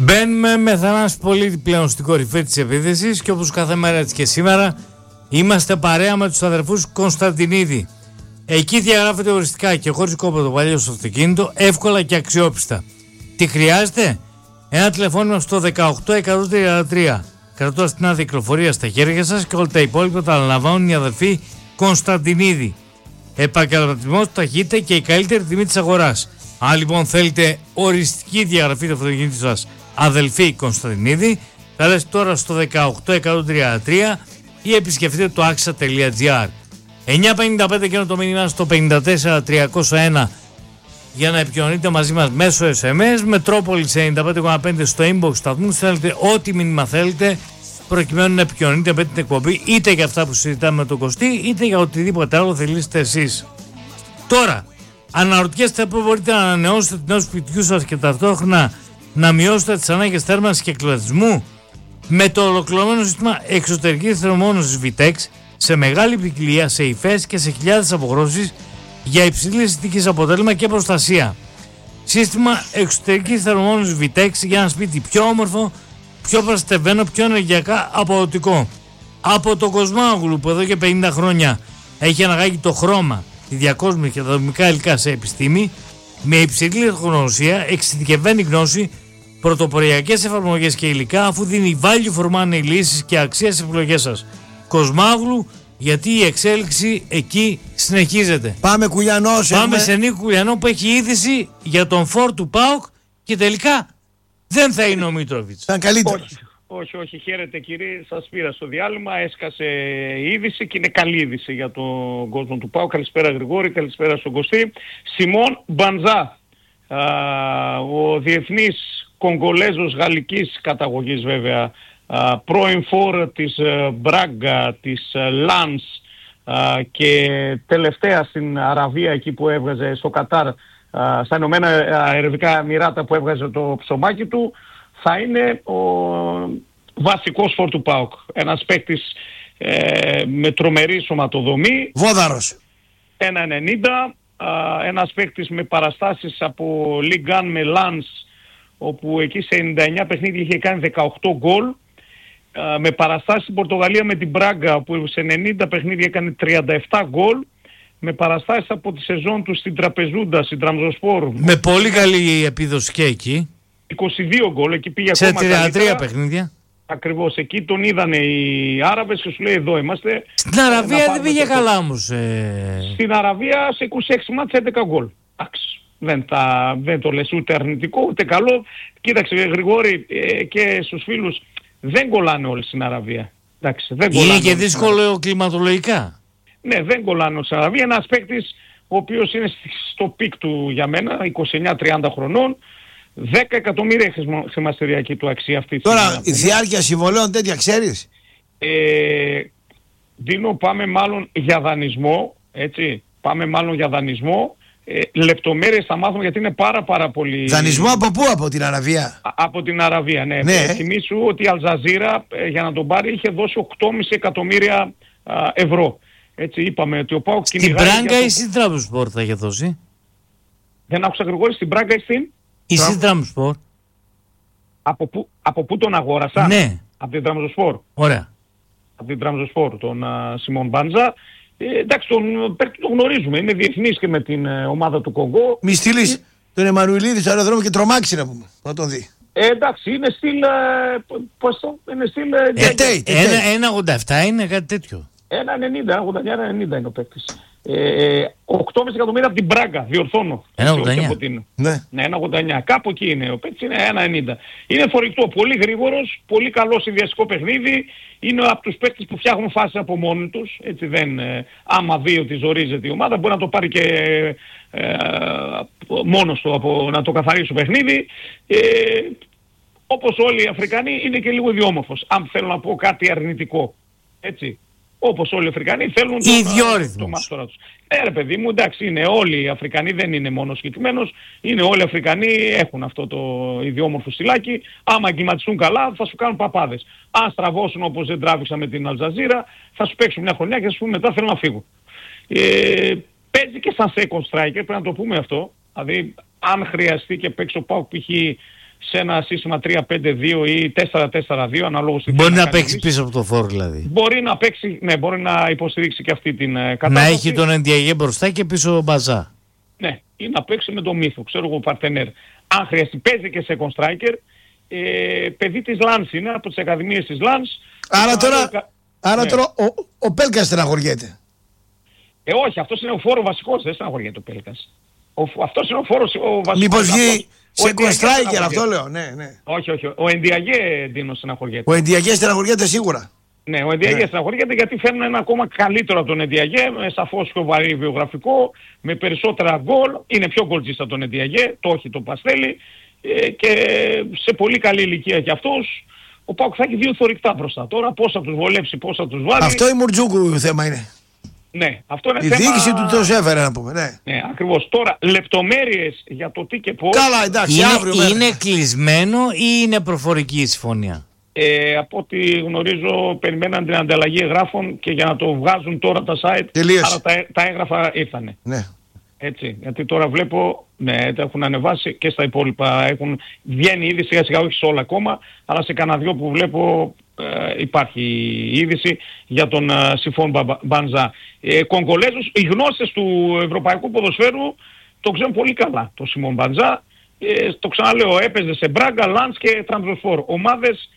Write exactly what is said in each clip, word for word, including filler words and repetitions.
Μπαίνουμε με Θανάση Πολίτη πλέον στην κορυφή της επίθεσης και όπως κάθε μέρα έτσι και σήμερα είμαστε παρέα με τους αδερφούς Κωνσταντινίδη. Εκεί διαγράφεται οριστικά και χωρίς κόπο το παλιό στο αυτοκίνητο, εύκολα και αξιόπιστα. Τι χρειάζεται? Ένα τηλεφώνημα στο δεκαοκτώ εκατόν τριάντα τρία. Κρατώντας την άδεια κυκλοφορία στα χέρια σας και όλα τα υπόλοιπα τα αναλαμβάνουν οι αδερφοί Κωνσταντινίδη. Επαγγελματισμός, ταχύτητα και η καλύτερη τιμή της αγοράς. Αν λοιπόν θέλετε οριστική διαγραφή του αυτοκίνητου σας, αδελφοί Κωνσταντινίδη, θα λέτε τώρα στο δεκαοκτώ εκατόν τριάντα τρία ή επισκεφτείτε το άξα τελεία τζι άρ. εννιά πενήντα πέντε και το μήνυμα στο πενήντα τέσσερα τριακόσια ένα για να επικοινωνείτε μαζί μας μέσω ες εμ ες. Μετρόπολης ενενήντα πέντε κόμμα πέντε στο inbox σταθμού. Θέλετε ό,τι μήνυμα θέλετε προκειμένου να επικοινωνείτε με την εκπομπή, είτε για αυτά που συζητάμε με τον Κωστή, είτε για οτιδήποτε άλλο θελήσετε εσείς. Τώρα, αναρωτιέστε πώς μπορείτε να ανανεώσετε την νέο σπιτιού σας και ταυτόχρονα να μειώσετε τις ανάγκες θέρμανσης και κλιματισμού? Με το ολοκληρωμένο σύστημα εξωτερικής θερμομόνωσης Vitex σε μεγάλη ποικιλία, σε υφές και σε χιλιάδες αποχρώσεις για υψηλή αισθητικής αποτέλεσμα και προστασία. Σύστημα εξωτερικής θερμομόνωσης Vitex για ένα σπίτι πιο όμορφο, πιο προστατευμένο, πιο ενεργειακά αποδοτικό. Από το Κοσμάγλου που εδώ και πενήντα χρόνια έχει αναγάγει το χρώμα, τη διακόσμηση και τα δομικά υλικά σε επιστήμη, με υψηλή τεχνογνωσία, εξειδικευμένη γνώση, πρωτοποριακές εφαρμογές και υλικά, αφού δίνει value for money λύσεις και αξία στις επιλογές σας. Κοσμάγλου, γιατί η εξέλιξη εκεί συνεχίζεται. Πάμε Κουλιανός. Πάμε έχουμε... σε Νίκο Κουλιανό που έχει είδηση για τον φόρ του ΠΑΟΚ και τελικά δεν θα είναι ο Μίτροβιτς. Ήταν καλύτερο. Όχι, όχι, όχι, χαίρετε κύριε, σας πήρα στο διάλειμμα, έσκασε η είδηση και είναι καλή είδηση για τον κόσμο του ΠΑΟΚ. Καλησπέρα Γρηγόρη, καλησπέρα στον Κωστή. Σιμών Μπανζά, α, ο διεθνής Κογκολέζος γαλλικής καταγωγής βέβαια, α, πρώην φόρ της Μπράγκα, της Λάνς και τελευταία στην Αραβία εκεί που έβγαζε στο Κατάρ, α, στα Ηνωμένα Αραβικά Εμιράτα που έβγαζε το ψωμάκι του, θα είναι ο βασικός φόρ του ΠΑΟΚ. Ένας παίκτης ε, με τρομερή σωματοδομή. Βόδαρος. ένα ενενήντα. Ένας παίκτης με παραστάσεις από Ligue ένα με Lens, όπου εκεί σε ενενήντα εννιά παιχνίδια είχε κάνει δεκαοκτώ γκολ. Με παραστάσεις στην Πορτογαλία με την Μπράγκα, που σε ενενήντα παιχνίδια έκανε τριάντα επτά γκολ. Με παραστάσεις από τη σεζόν του στην Τραπεζούντα, στην Τραμζοσπόρ. Με πολύ καλή επίδοση και εκεί. είκοσι δύο γκολ, εκεί πήγε σε ακόμα τριάντα τρία καλύτερα. παιχνίδια. Ακριβώς, εκεί τον είδανε οι Άραβες και σου λέει εδώ είμαστε. Στην Αραβία δεν πήγε καλά όμως. Ε... Στην Αραβία σε είκοσι έξι μάτς έντεκα γκολ. Εντάξει, δεν, τα, δεν το λες ούτε αρνητικό ούτε καλό. Κοίταξε Γρηγόρη ε, και στους φίλους, δεν κολλάνε όλοι στην Αραβία. Εντάξει, δεν είναι και δύσκολο κλιματολογικά. Ναι, δεν κολλάνε όλοι στην Αραβία. Ένας παίκτης ο οποίος είναι στο πικ του για μένα, είκοσι εννιά τριάντα χρονών. δέκα εκατομμύρια χρηματιστηριακή του αξία αυτή. Τώρα η διάρκεια συμβολέων τέτοια ξέρεις? Ε, Δίνω, πάμε μάλλον για δανεισμό, έτσι, πάμε μάλλον για δανεισμό. Ε, λεπτομέρειες θα μάθουμε γιατί είναι πάρα πάρα πολύ... Δανεισμό από πού? Από την Αραβία? Α, από την Αραβία, ναι. ναι. Ε, θυμήσου ότι η Αλζαζίρα ε, για να τον πάρει είχε δώσει οκτώ κόμμα πέντε εκατομμύρια α, ευρώ. Έτσι είπαμε ότι ο ΠΑΟΚ κυνηγάει... Στην Μπράγκα το... ή στην Τραμζοσπόρ θα είχε δώσει? Δεν άκουσα Γρηγόρη, στην Μπράγκα ή στην... Ή στην Τραμζοσπόρ. Από πού, από πού τον αγόρασα? Ναι. Από την Τραμζοσπόρ. Ωραία. Από την Τραμζοσπόρ, τον uh, Σιμών Μπάντζα. Ε, εντάξει, τον, τον γνωρίζουμε. Είναι διεθνής και με την uh, ομάδα του Κογκό. Μη στείλεις ε... τον Εμμανουηλίδη στο αεροδρόμιο και τρομάξει να πούμε. Να τον δει. Ε, εντάξει, είναι στυλ... Uh, πώς το... Είναι στυλ... Uh, ένα ογδόντα επτά είναι κάτι τέτοιο. ένα ενενήντα, ογδόντα εννιά ενενήντα είναι ο παίκτης. Ε, οκτώ κόμμα πέντε εκατομμύρια από την Μπράγκα, διορθώνω. ένα ογδόντα εννιά. Την... Ναι. Ναι, ένα ογδόντα εννιά. Κάπου εκεί είναι. Ο παίκτης είναι ένα ενενήντα. Είναι φορητό, πολύ γρήγορος, πολύ καλό συνδυαστικό παιχνίδι. Είναι από τους παίκτες που φτιάχνουν φάσεις από μόνοι τους. Έτσι δεν, ε, άμα δει ότι ζορίζεται η ομάδα, μπορεί να το πάρει και ε, μόνος του από, να το καθαρίσει το παιχνίδι. Ε, όπως όλοι οι Αφρικανοί είναι και λίγο ιδιόμορφος. Αν θέλω να πω κάτι αρνητικό. Έτσι. Όπως όλοι οι Αφρικανοί θέλουν το, το μάστορα τους. Ε, ρε παιδί μου, εντάξει, είναι όλοι οι Αφρικανοί, δεν είναι μόνο συγκεκριμένος, είναι όλοι οι Αφρικανοί, έχουν αυτό το ιδιόμορφο στυλάκι. Άμα εγκληματιστούν καλά, θα σου κάνουν παπάδες. Αν στραβώσουν όπως δεν τράβηξαν με την Αλζαζίρα, θα σου παίξουν μια χρονιά και θα σου πούμε μετά θέλω να φύγω. Ε, παίζει και σαν second striker, πρέπει να το πούμε αυτό. Δηλαδή, αν χρειαστεί και παίξει ο ΠΑΟΚ π.χ. σε ένα σύστημα τρία πέντε δύο ή τέσσερα τέσσερα δύο αναλόγως. Μπορεί να παίξει πίσω από το φόρ δηλαδή. Μπορεί να παίξει, ναι, μπορεί να υποστηρίξει και αυτή την ε, κατάσταση. Να έχει τον Εντιαγέ μπροστά και πίσω ο Μπαζά. Ναι, ή να παίξει με τον Μύθο, ξέρω εγώ, Παρτενέρ. Αν χρειαστεί, παίζει και second striker. Ε, παιδί της Λανς είναι, από τις ακαδημίες της Λανς. Άρα τώρα, ναι. άρα τώρα ο, ο Πέλκας στεναχωριέται. Ε, όχι, αυτός είναι ο φόρο βασικός, δεν στεναχωριέται ο Πέλκας. Ο, αυτός είναι ο φόρος ο βασικός. Μήπως βγει second Εντιαγέ striker, αυτό λέω, ναι, ναι. Όχι, όχι, ο Εντιαγέ Ντίνο στεναχωριέται. Ο Εντιαγέ στεναχωριέται σίγουρα. Ναι, ο Εντιαγέ Ναι. στεναχωριέται γιατί φέρνουν ένα ακόμα καλύτερο από τον Εντιαγέ, με σαφώς πιο βαρύ βιογραφικό, με περισσότερα γκολ. Είναι πιο γκολτζής από τον Εντιαγέ, το όχι το Παστέλι, ε, και σε πολύ καλή ηλικία κι αυτός. Ο ΠΑΟΚ θα έχει δύο θωρηκτά μπροστά. Τώρα πώς θα τους βολέψει, πώς θα τους βάλει. Αυτό η Μουρτζούκου θέμα είναι. Ναι, αυτό είναι Η θέμα... διοίκηση του το έφερε να πούμε, ναι. Ναι, ακριβώς. Τώρα, λεπτομέρειες για το τι και πώς... Καλά, εντάξει, αύριο Είναι, μέρα. είναι κλεισμένο ή είναι προφορική η συμφωνία? Ε, από ό,τι γνωρίζω, περιμέναν την ανταλλαγή εγγράφων και για να το βγάζουν τώρα τα site, Τελείωσε. άρα τα, τα έγγραφα ήρθανε. Ναι. Έτσι, γιατί τώρα βλέπω, ναι, τα έχουν ανεβάσει και στα υπόλοιπα. Έχουν, βγαίνει ήδη σιγά σιγά, όχι σε όλα ακόμα, αλλά σε κανένα δυο που βλέπω ε, υπάρχει είδηση για τον ε, Σιφών Μπα- Μπανζά. Ε, Κογκολέζους, οι γνώστες του ευρωπαϊκού ποδοσφαίρου το ξέρουν πολύ καλά, το Σιμών Μπαντζά. Ε, το ξαναλέω, έπαιζε σε Μπράγκα, Λανς και Τρανζοσφόρ. Ομάδες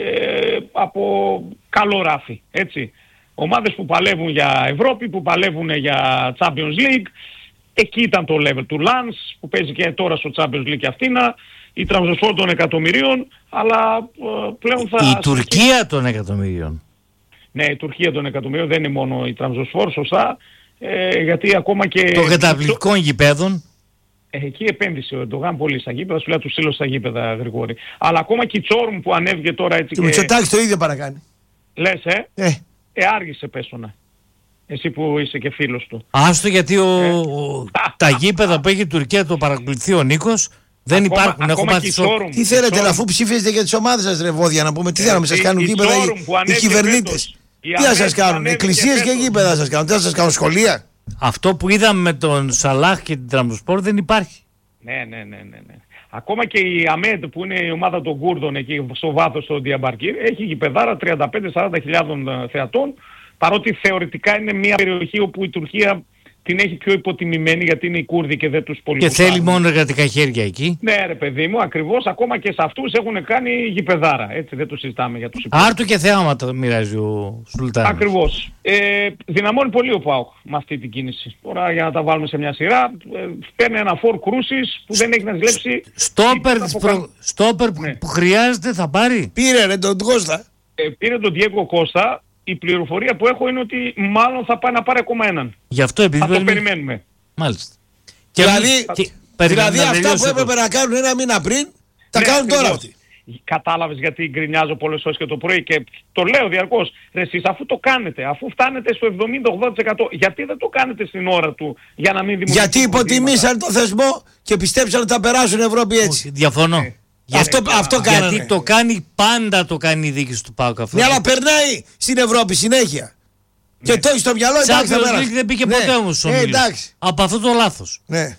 ε, από καλό ράφι, έτσι. Ομάδες που παλεύουν για Ευρώπη, που παλεύουν για Champions League. Εκεί ήταν το level του Λανς, που παίζει και τώρα στο Champions League Αθήνα, η Τρανζοσφόρ των εκατομμυρίων, αλλά ε, πλέον θα... Η Τουρκία των εκατομμυρίων. Ναι, η Τουρκία των εκατομμυρίων δεν είναι μόνο η Τρανζοσφόρ, σωστά, ε, γιατί ακόμα και... Των καταπληκτικών γηπέδων. Ε, εκεί επένδυσε ο Ερντογάν πολύ στα γήπεδα, σου λέει του στείλω στα γήπεδα, Γρηγόρη. Αλλά ακόμα και η Τσόρμ που ανέβηκε τώρα έτσι Και ο και... Μητσοτάκης το ίδιο παρακάνει. Λες, ε, Ε, ε, άργησε πέσωνα. Εσύ που είσαι και φίλος του. Άστο γιατί ο, Ε. ο- τα γήπεδα που έχει η Τουρκία το παρακολουθεί ο Νίκος δεν Ακόμα- υπάρχουν. Έχω ακόμα μάθει και η στο... Τσόρμ, τι η θέλετε, Τσόρμ- αφού ψηφίζετε για τις ομάδες σας ρε βόδια να πούμε, τι Ε, θέλαμε, σας η- κάνουν η γήπεδα Τσόρμ οι, που οι ανέβηκε κυβερνήτες. φέτος, η Τι θα Αμέτ σας που κάνουν, ανέβηκε εκκλησίες και φέτος. γήπεδα θα σας κάνουν, τι θα σας κάνουν, σχολεία. Αυτό που είδαμε με τον Σαλάχ και την Τραμποσπόρ δεν υπάρχει. Ναι, ναι, ναι, ναι, ναι. Ακόμα και η Αμέτ που είναι η ομάδα των Κούρδων εκεί στο βάθος στο Διαμπαρκήρ έχει γηπεδάρα τριάντα πέντε με σαράντα χιλιάδων θεατών, παρότι θεωρητικά είναι μια περιοχή όπου η Τουρκία την έχει πιο υποτιμημένη γιατί είναι οι Κούρδοι και δεν τους πολύ Και θέλει μόνο εργατικά χέρια εκεί. Ναι ρε παιδί μου, ακριβώς, ακόμα και σε αυτούς έχουν κάνει γηπεδάρα, έτσι δεν το συζητάμε για τους υπόλοιπους. Άρτου και θεάματα μοιράζει ο Σουλτάνος. Ακριβώς. Ε, δυναμώνει πολύ ο ΠΑΟΚ με αυτή την κίνηση. Τώρα για να τα βάλουμε σε μια σειρά, ε, παίρνει ένα φορ κρούσης που δεν έχει να ζηλέψει. Στόπερ, τίποτα της από προ... καν- Στόπερ που, Ναι. που χρειάζεται θα πάρει. Πήρε ρε τον Κώστα. Ε, πήρε τον Διέγκο Κώστα. Η πληροφορία που έχω είναι ότι μάλλον θα πάει να πάρει ακόμα έναν. Γι' αυτό επειδή. Θα το περιμένει- περιμένουμε. Μάλιστα. Δηλαδή, και- περιμένουμε δηλαδή να αυτά τελειώσει που το- έπρεπε να κάνουν ένα μήνα πριν, τα Ναι, κάνουν τώρα ακριβώς. αυτοί. Κατάλαβες γιατί γκρινιάζω πολλές ώρες και το πρωί και το λέω διαρκώς. Ρε εσείς αφού το κάνετε, αφού φτάνετε στο εβδομήντα με ογδόντα τοις εκατό, γιατί δεν το κάνετε στην ώρα του για να μην δημιουργήσετε Γιατί υποτιμήσαν το θεσμό και πιστέψαν ότι θα περάσουν Ευρώπη έτσι. Όχι, διαφωνώ. Ναι. Για- Αυτό, αυτό κάνανε. Γιατί το κάνει πάντα το κάνει η διοίκηση του ΠΑΟΚ αυτό. Ναι, αλλά περνάει στην Ευρώπη συνέχεια. Και το έχει στο μυαλό, εντάξει θα Champions περάσει. League δεν πήγε Ναι. ποτέ όμως στους Ε, ομίλους. εντάξει. Από αυτό το λάθος. Ναι.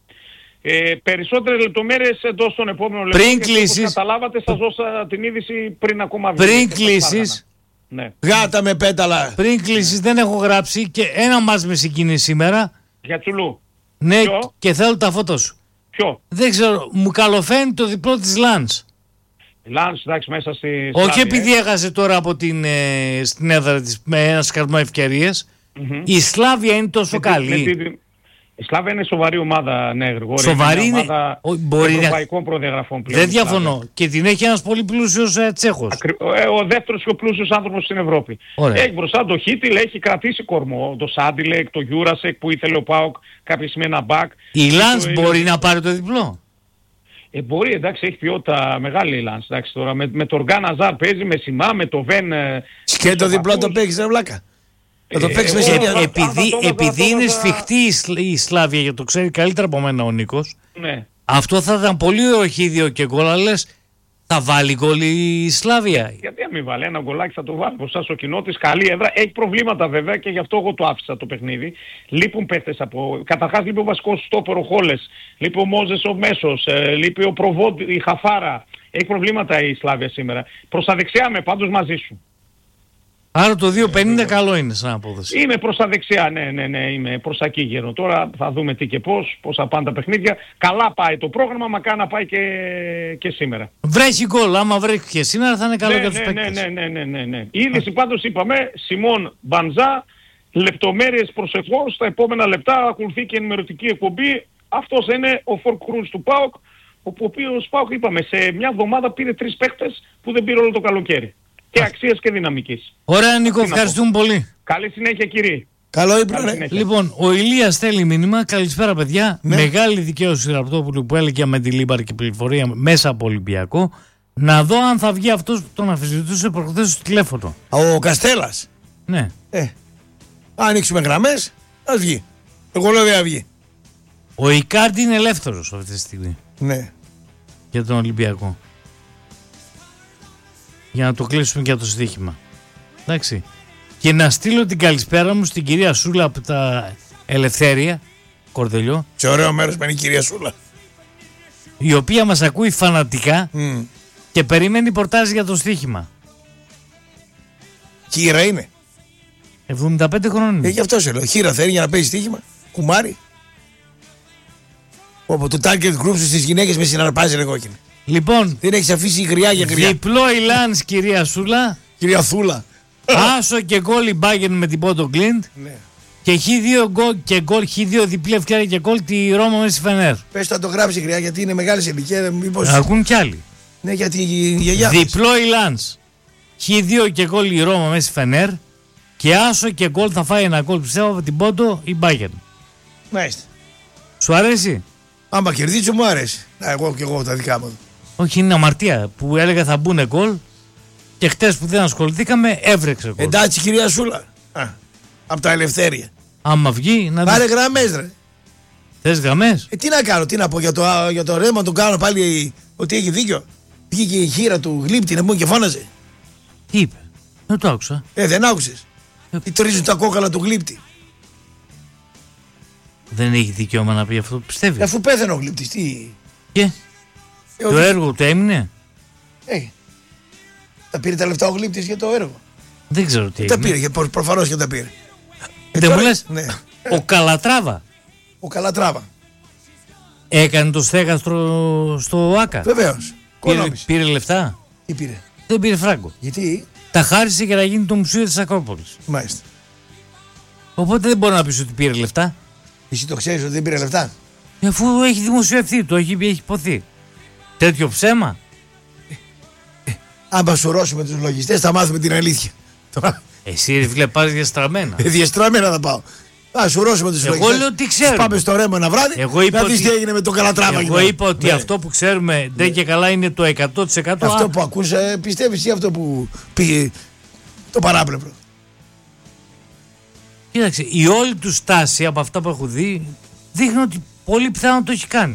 Ε, περισσότερες λεπτομέρειες εντός των επόμενων Πριν λεπτών. γιατί, όπως κλείσεις- καταλάβατε, σας δώσα την είδηση πριν ακόμα βγει. Πριν και στα κλείσεις, Σπάργανα. Ναι. Γάτα με πέταλα. πριν κλείσεις δεν έχω γράψει και ένα μας με συγκίνησε σήμερα. Για Τσουλού. Ναι, Ποιο? και θέλω τα φώτα σου. Ποιο? Δεν ξέρω, μου καλοφαίνει το διπλό της Λανς. Λάνς, εντάξει, μέσα στη Όχι Σλάβια, επειδή ε. έχασε τώρα από την, ε, στην έδρα της με ένα σκαρμό ευκαιρίες. Μμμ. Η Σλάβια είναι τόσο Με τη- καλή. με τη- Η Σλάβια είναι σοβαρή ομάδα, ναι, Γρηγόρη. Σοβαρή μια είναι. ομάδα Ο- μπορεί να- ευρωπαϊκών προδιαγραφών πλέον. Δεν η Σλάβια. διαφωνώ. Και την έχει ένας πολύ πλούσιος ε, Τσέχος. Ακρι- ε, Ο δεύτερος πιο πλούσιος άνθρωπος στην Ευρώπη. Ωραία. Έχει μπροστά το Χίτιλ, έχει κρατήσει κορμό. Το Σάντιλεκ, το Γιούρασεκ που ήθελε ο Πάοκ κάποια στιγμή ένα μπακ. Η Λανς το- μπορεί να πάρει το διπλό. Ε, μπορεί, εντάξει, έχει ποιότητα μεγάλη η Λανς. Εντάξει, τώρα με, με τον Γκάν Αζάρ παίζει, με Σιμά, με το Βεν. ε, Και το διπλό το Σοβακούς. παίξεις ρε βλάκα. Θα το Ε, παίξεις με εγώ- σύνδια. θα- θα- επειδή θα το έβαζα- επειδή θα το είναι έβαζα- σφιχτή η, Σλ- η Σλάβια, γιατί το ξέρει καλύτερα από μένα ο Νίκος, Ναι. αυτό θα ήταν πολύ ωραίο χίδιο και γκολ, αλλά λες, Θα βάλει γκολ η Σλάβια. Γιατί να μην βάλει, ένα γκολάκι θα το βάλει. Μπροστά στο κοινό της, καλή έδρα. Έχει προβλήματα βέβαια και γι' αυτό εγώ το άφησα το παιχνίδι. Λείπουν παίχτες από. Καταρχάς λείπει ο βασικός στόπερ ο Χόλες. Λείπει ο Μόζες ο Μέσος. Ε, λείπει ο Προβόντ, η Χαφάρα. Έχει προβλήματα η Σλάβια σήμερα. Προς τα δεξιά είμαι πάντως μαζί σου. Άρα το δύο πενήντα καλό είναι σαν απόδοση. Είμαι προς τα δεξιά, ναι, ναι, ναι, είμαι προς τα εκεί γύρω. Τώρα θα δούμε τι και πώς, πώς θα πάνε τα παιχνίδια. Καλά πάει το πρόγραμμα, μακάρι να πάει και, και σήμερα. Βρέχει γκολ, άμα βρέχει και σήμερα θα είναι καλό ναι, για τους ναι, παίκτες. ναι, ναι, ναι, ναι, ναι. Η είδηση πάντως είπαμε, Σιμών Μπανζά, λεπτομέρειες προσεχώς, στα επόμενα λεπτά ακολουθεί και ενημερωτική εκπομπή. Αυτός είναι ο Φορ Κρούς του ΠΑΟΚ, ο οποίος ΠΑΟΚ είπαμε σε μια εβδομάδα πήρε τρεις παίκτες που δεν πήρε όλο το καλοκαίρι. Και αξίας και δυναμικής. Ωραία Νίκο, ευχαριστούμε πολύ. Καλή συνέχεια κύριε. Καλό ύπνο, ναι. Λοιπόν, ο Ηλίας στέλνει μήνυμα. Καλησπέρα παιδιά. Ναι. Μεγάλη δικαίωση Ραπτόπουλου που έλεγε με τη Λίμπαρ και πληροφορία μέσα από Ολυμπιακό. Να δω αν θα βγει αυτός που τον αμφισβητούσε προχθές στο τηλέφωνο. Ο Καστέλας. Ναι. Ε, αν ανοίξουμε γραμμές, ας βγει. Εγώ λέω δεν θα βγει. Ο Ικάρντι είναι ελεύθερος αυτή τη στιγμή Ναι. για τον Ολυμπιακό. Για να το κλείσουμε για το στοίχημα. Εντάξει. Και να στείλω την καλησπέρα μου στην κυρία Σούλα από τα Ελευθέρια, Κορδελιό. Σε ωραίο μέρος με είναι η κυρία Σούλα. Η οποία μας ακούει φανατικά Mm. και περιμένει πορτάζ για το στοίχημα. Χείρα είναι. εβδομήντα πέντε χρόνων. Ε, γι' αυτό σε λέω. Χείρα θέλει για να παίζει στοίχημα. Κουμάρι. Όπου το target group σου στις γυναίκες με συναρπάζει λεγόκινη. Λοιπόν, Δεν έχεις αφήσει γριά για γριά. διπλό Ιλάνς κυρία Σούλα. Κυρία Θούλα. Άσο και γκολ η Μπάγεν με την Πότο Κλίντ. Ναι. Και χι δύο γκολ και γκολ, χι δύο διπλή ευκαιρία και γκολ τη Ρώμα με στη Φενέρ. Πες το να το γράψει γριά γιατί είναι μεγάλη σε ηλικία. Μήπως... Ακούν κι άλλοι. Ναι, γιατί η γιαγιά. μας. Διπλό Ιλάνς. χι δύο και γκολ η Ρώμα με στη Φενέρ. Και άσο και γκολ θα φάει ένα γκολ πιστεύω από την Πότο η Μπάγεν. Μάλιστα. Σου αρέσει? Άμα κερδίσω μου άρεσε. Να, εγώ και εγώ τα δικά μου. Όχι, είναι αμαρτία που έλεγα θα μπουν γκολ και χτες που δεν ασχοληθήκαμε έβρεξε γκολ. Εντάξει, κυρία Σούλα. Α, από τα Ελευθέρια. Άμα βγει να Πάρε δεις. γραμμές ρε. Θες γραμμές? Ε, τι να κάνω, τι να πω για το, α, για το ρέμα, τον κάνω πάλι ότι έχει δίκιο. Βγήκε η χείρα του γλύπτη να μου και φώναζε. Τι είπε? Δεν το άκουσα. Ε, δεν άκουσες. Τι τρίζουν τα κόκαλα του γλύπτη. Δεν έχει δικαίωμα να πει αυτό που πιστεύει. Αφού πέθανε ο γλύπτης, τι. Και Ε, το ότι- έργο του έμεινε. Ε, τα πήρε τα λεφτά ο γλύπτης για το έργο. Δεν ξέρω τι Τα έγινε. πήρε, προ, προφανώς και τα πήρε. Ε, Δεν τώρα- μου λες, Ναι. ο Καλατράβα Ο Καλατράβα. έκανε το στέγαστρο στο ΆΚΑ. Βεβαίως. Πήρε, Κονόμησε. πήρε λεφτά. Τι πήρε. Δεν πήρε φράγκο. Γιατί. Τα χάρισε για να γίνει το μουσείο της Ακρόπολης. Μάλιστα. Οπότε δεν μπορεί να πεις ότι πήρε λεφτά. Εσύ το ξέρεις ότι δεν πήρε λεφτά. Αφού έχει δημοσιευθεί, το έχει, έχει υποθεί. Τέτοιο ψέμα. Αν πασουρώσουμε τους λογιστές θα μάθουμε την αλήθεια. Τώρα, Εσύ ρε φίλε πάρεις για στραμμένα. ε, διαστραμμένα θα πάω. Α σουρώσουμε τους Εγώ λογιστές. λέω τι ξέρω. Πάμε στο ρέμα ένα βράδυ. Εγώ είπα να δεις ότι- τι έγινε με τον Καλατράβα. Εγώ εκεί είπα ότι πέρα. αυτό που ξέρουμε δεν και καλά είναι το εκατό τοις εκατό. Αυτό Α, που ακούς, ε, πιστεύεις ή αυτό που πήγε το παράπλευρο. Κοίταξε, η όλη του στάση από αυτά που έχω δει δείχνει ότι πολύ πιθανό το έχει κάνει.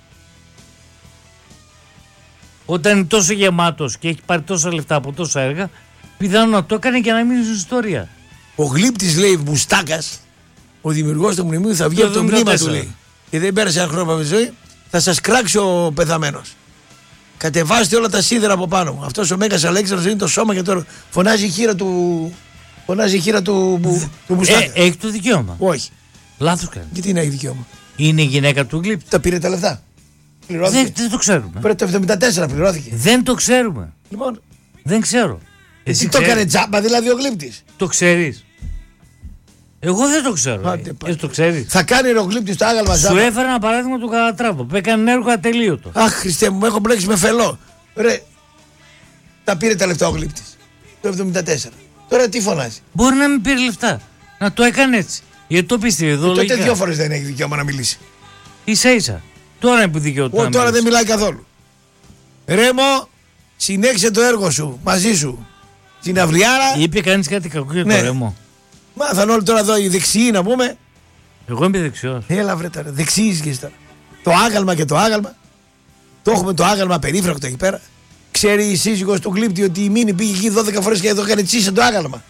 Όταν είναι τόσο γεμάτος και έχει πάρει τόσα λεφτά από τόσα έργα, πιθανό να το έκανε και να μείνει στην ιστορία. Ο γλύπτης λέει Μπουστάκας, ο δημιουργός του μνημείου, θα βγει Το από το μνήμα εβδομήντα του τέσσερα. λέει. Και δεν πέρασε ένα χρόνο από τη ζωή, θα σας κράξει ο πεθαμένος. Κατεβάστε όλα τα σίδερα από πάνω μου. Αυτός ο Μέγας Αλέξανδρος είναι το σώμα και το φωνάζει η χείρα του. Φωνάζει η χείρα του, του, του Μπουστάκα. Ε, έχει το δικαίωμα. Όχι. Λάθος κάνει. Γιατί να έχει δικαίωμα. Είναι η γυναίκα του Γλύπτη. Τα πήρε τα λεφτά. Πληρώθηκε. Δεν, δεν το ξέρουμε. Πρέπει το εβδομήντα τέσσερα πληρώθηκε. Δεν το ξέρουμε. Λοιπόν, Δεν ξέρω. Εσύ τι το ξέρεις? έκανε τζάμπα δηλαδή ο Γλύπτης. Το ξέρεις? Εγώ δεν το ξέρω. Άντε, Ε, πάτε. Εσύ το ξέρεις? Θα κάνει ο Γλύπτης το άγαλμα Σου τζάμπα. έφερα ένα παράδειγμα του Καλατράβα που έκανε έργο ατελείωτο. Αχ, Χριστέ μου, με έχω μπλέξει με φελό. Ρε, τα πήρε τα λεφτά ο Γλύπτης. Το εβδομήντα τέσσερα. Τώρα τι φωνάζει. Μπορεί να μην πήρε λεφτά. Να το έκανε έτσι. Γιατί το πίστευε εδώ Τότε λογικά. δύο φορές δεν έχει δικαίωμα να μιλήσει. Ίσα ίσα. Τώρα είναι που δικαιούται. Ο, να τώρα δεν μιλήσει. μιλάει καθόλου. Ρέμο, συνέχισε το έργο σου μαζί σου. Στην Αυλιάρα. Είπε κανεί κάτι κακό για Ναι. το ρεμό. Μάθαν όλοι τώρα εδώ οι δεξιοί να πούμε. Εγώ είμαι δεξιό. Έλα βρε τώρα, δεξιείς και τώρα. Το άγαλμα και το άγαλμα. Το έχουμε το άγαλμα περίφρακτο εκεί πέρα. Ξέρει η σύζυγος του Γλύπτη ότι η Μίνη πήγε εκεί δώδεκα φορές και εδώ έκανε τσίσε το άγαλμα.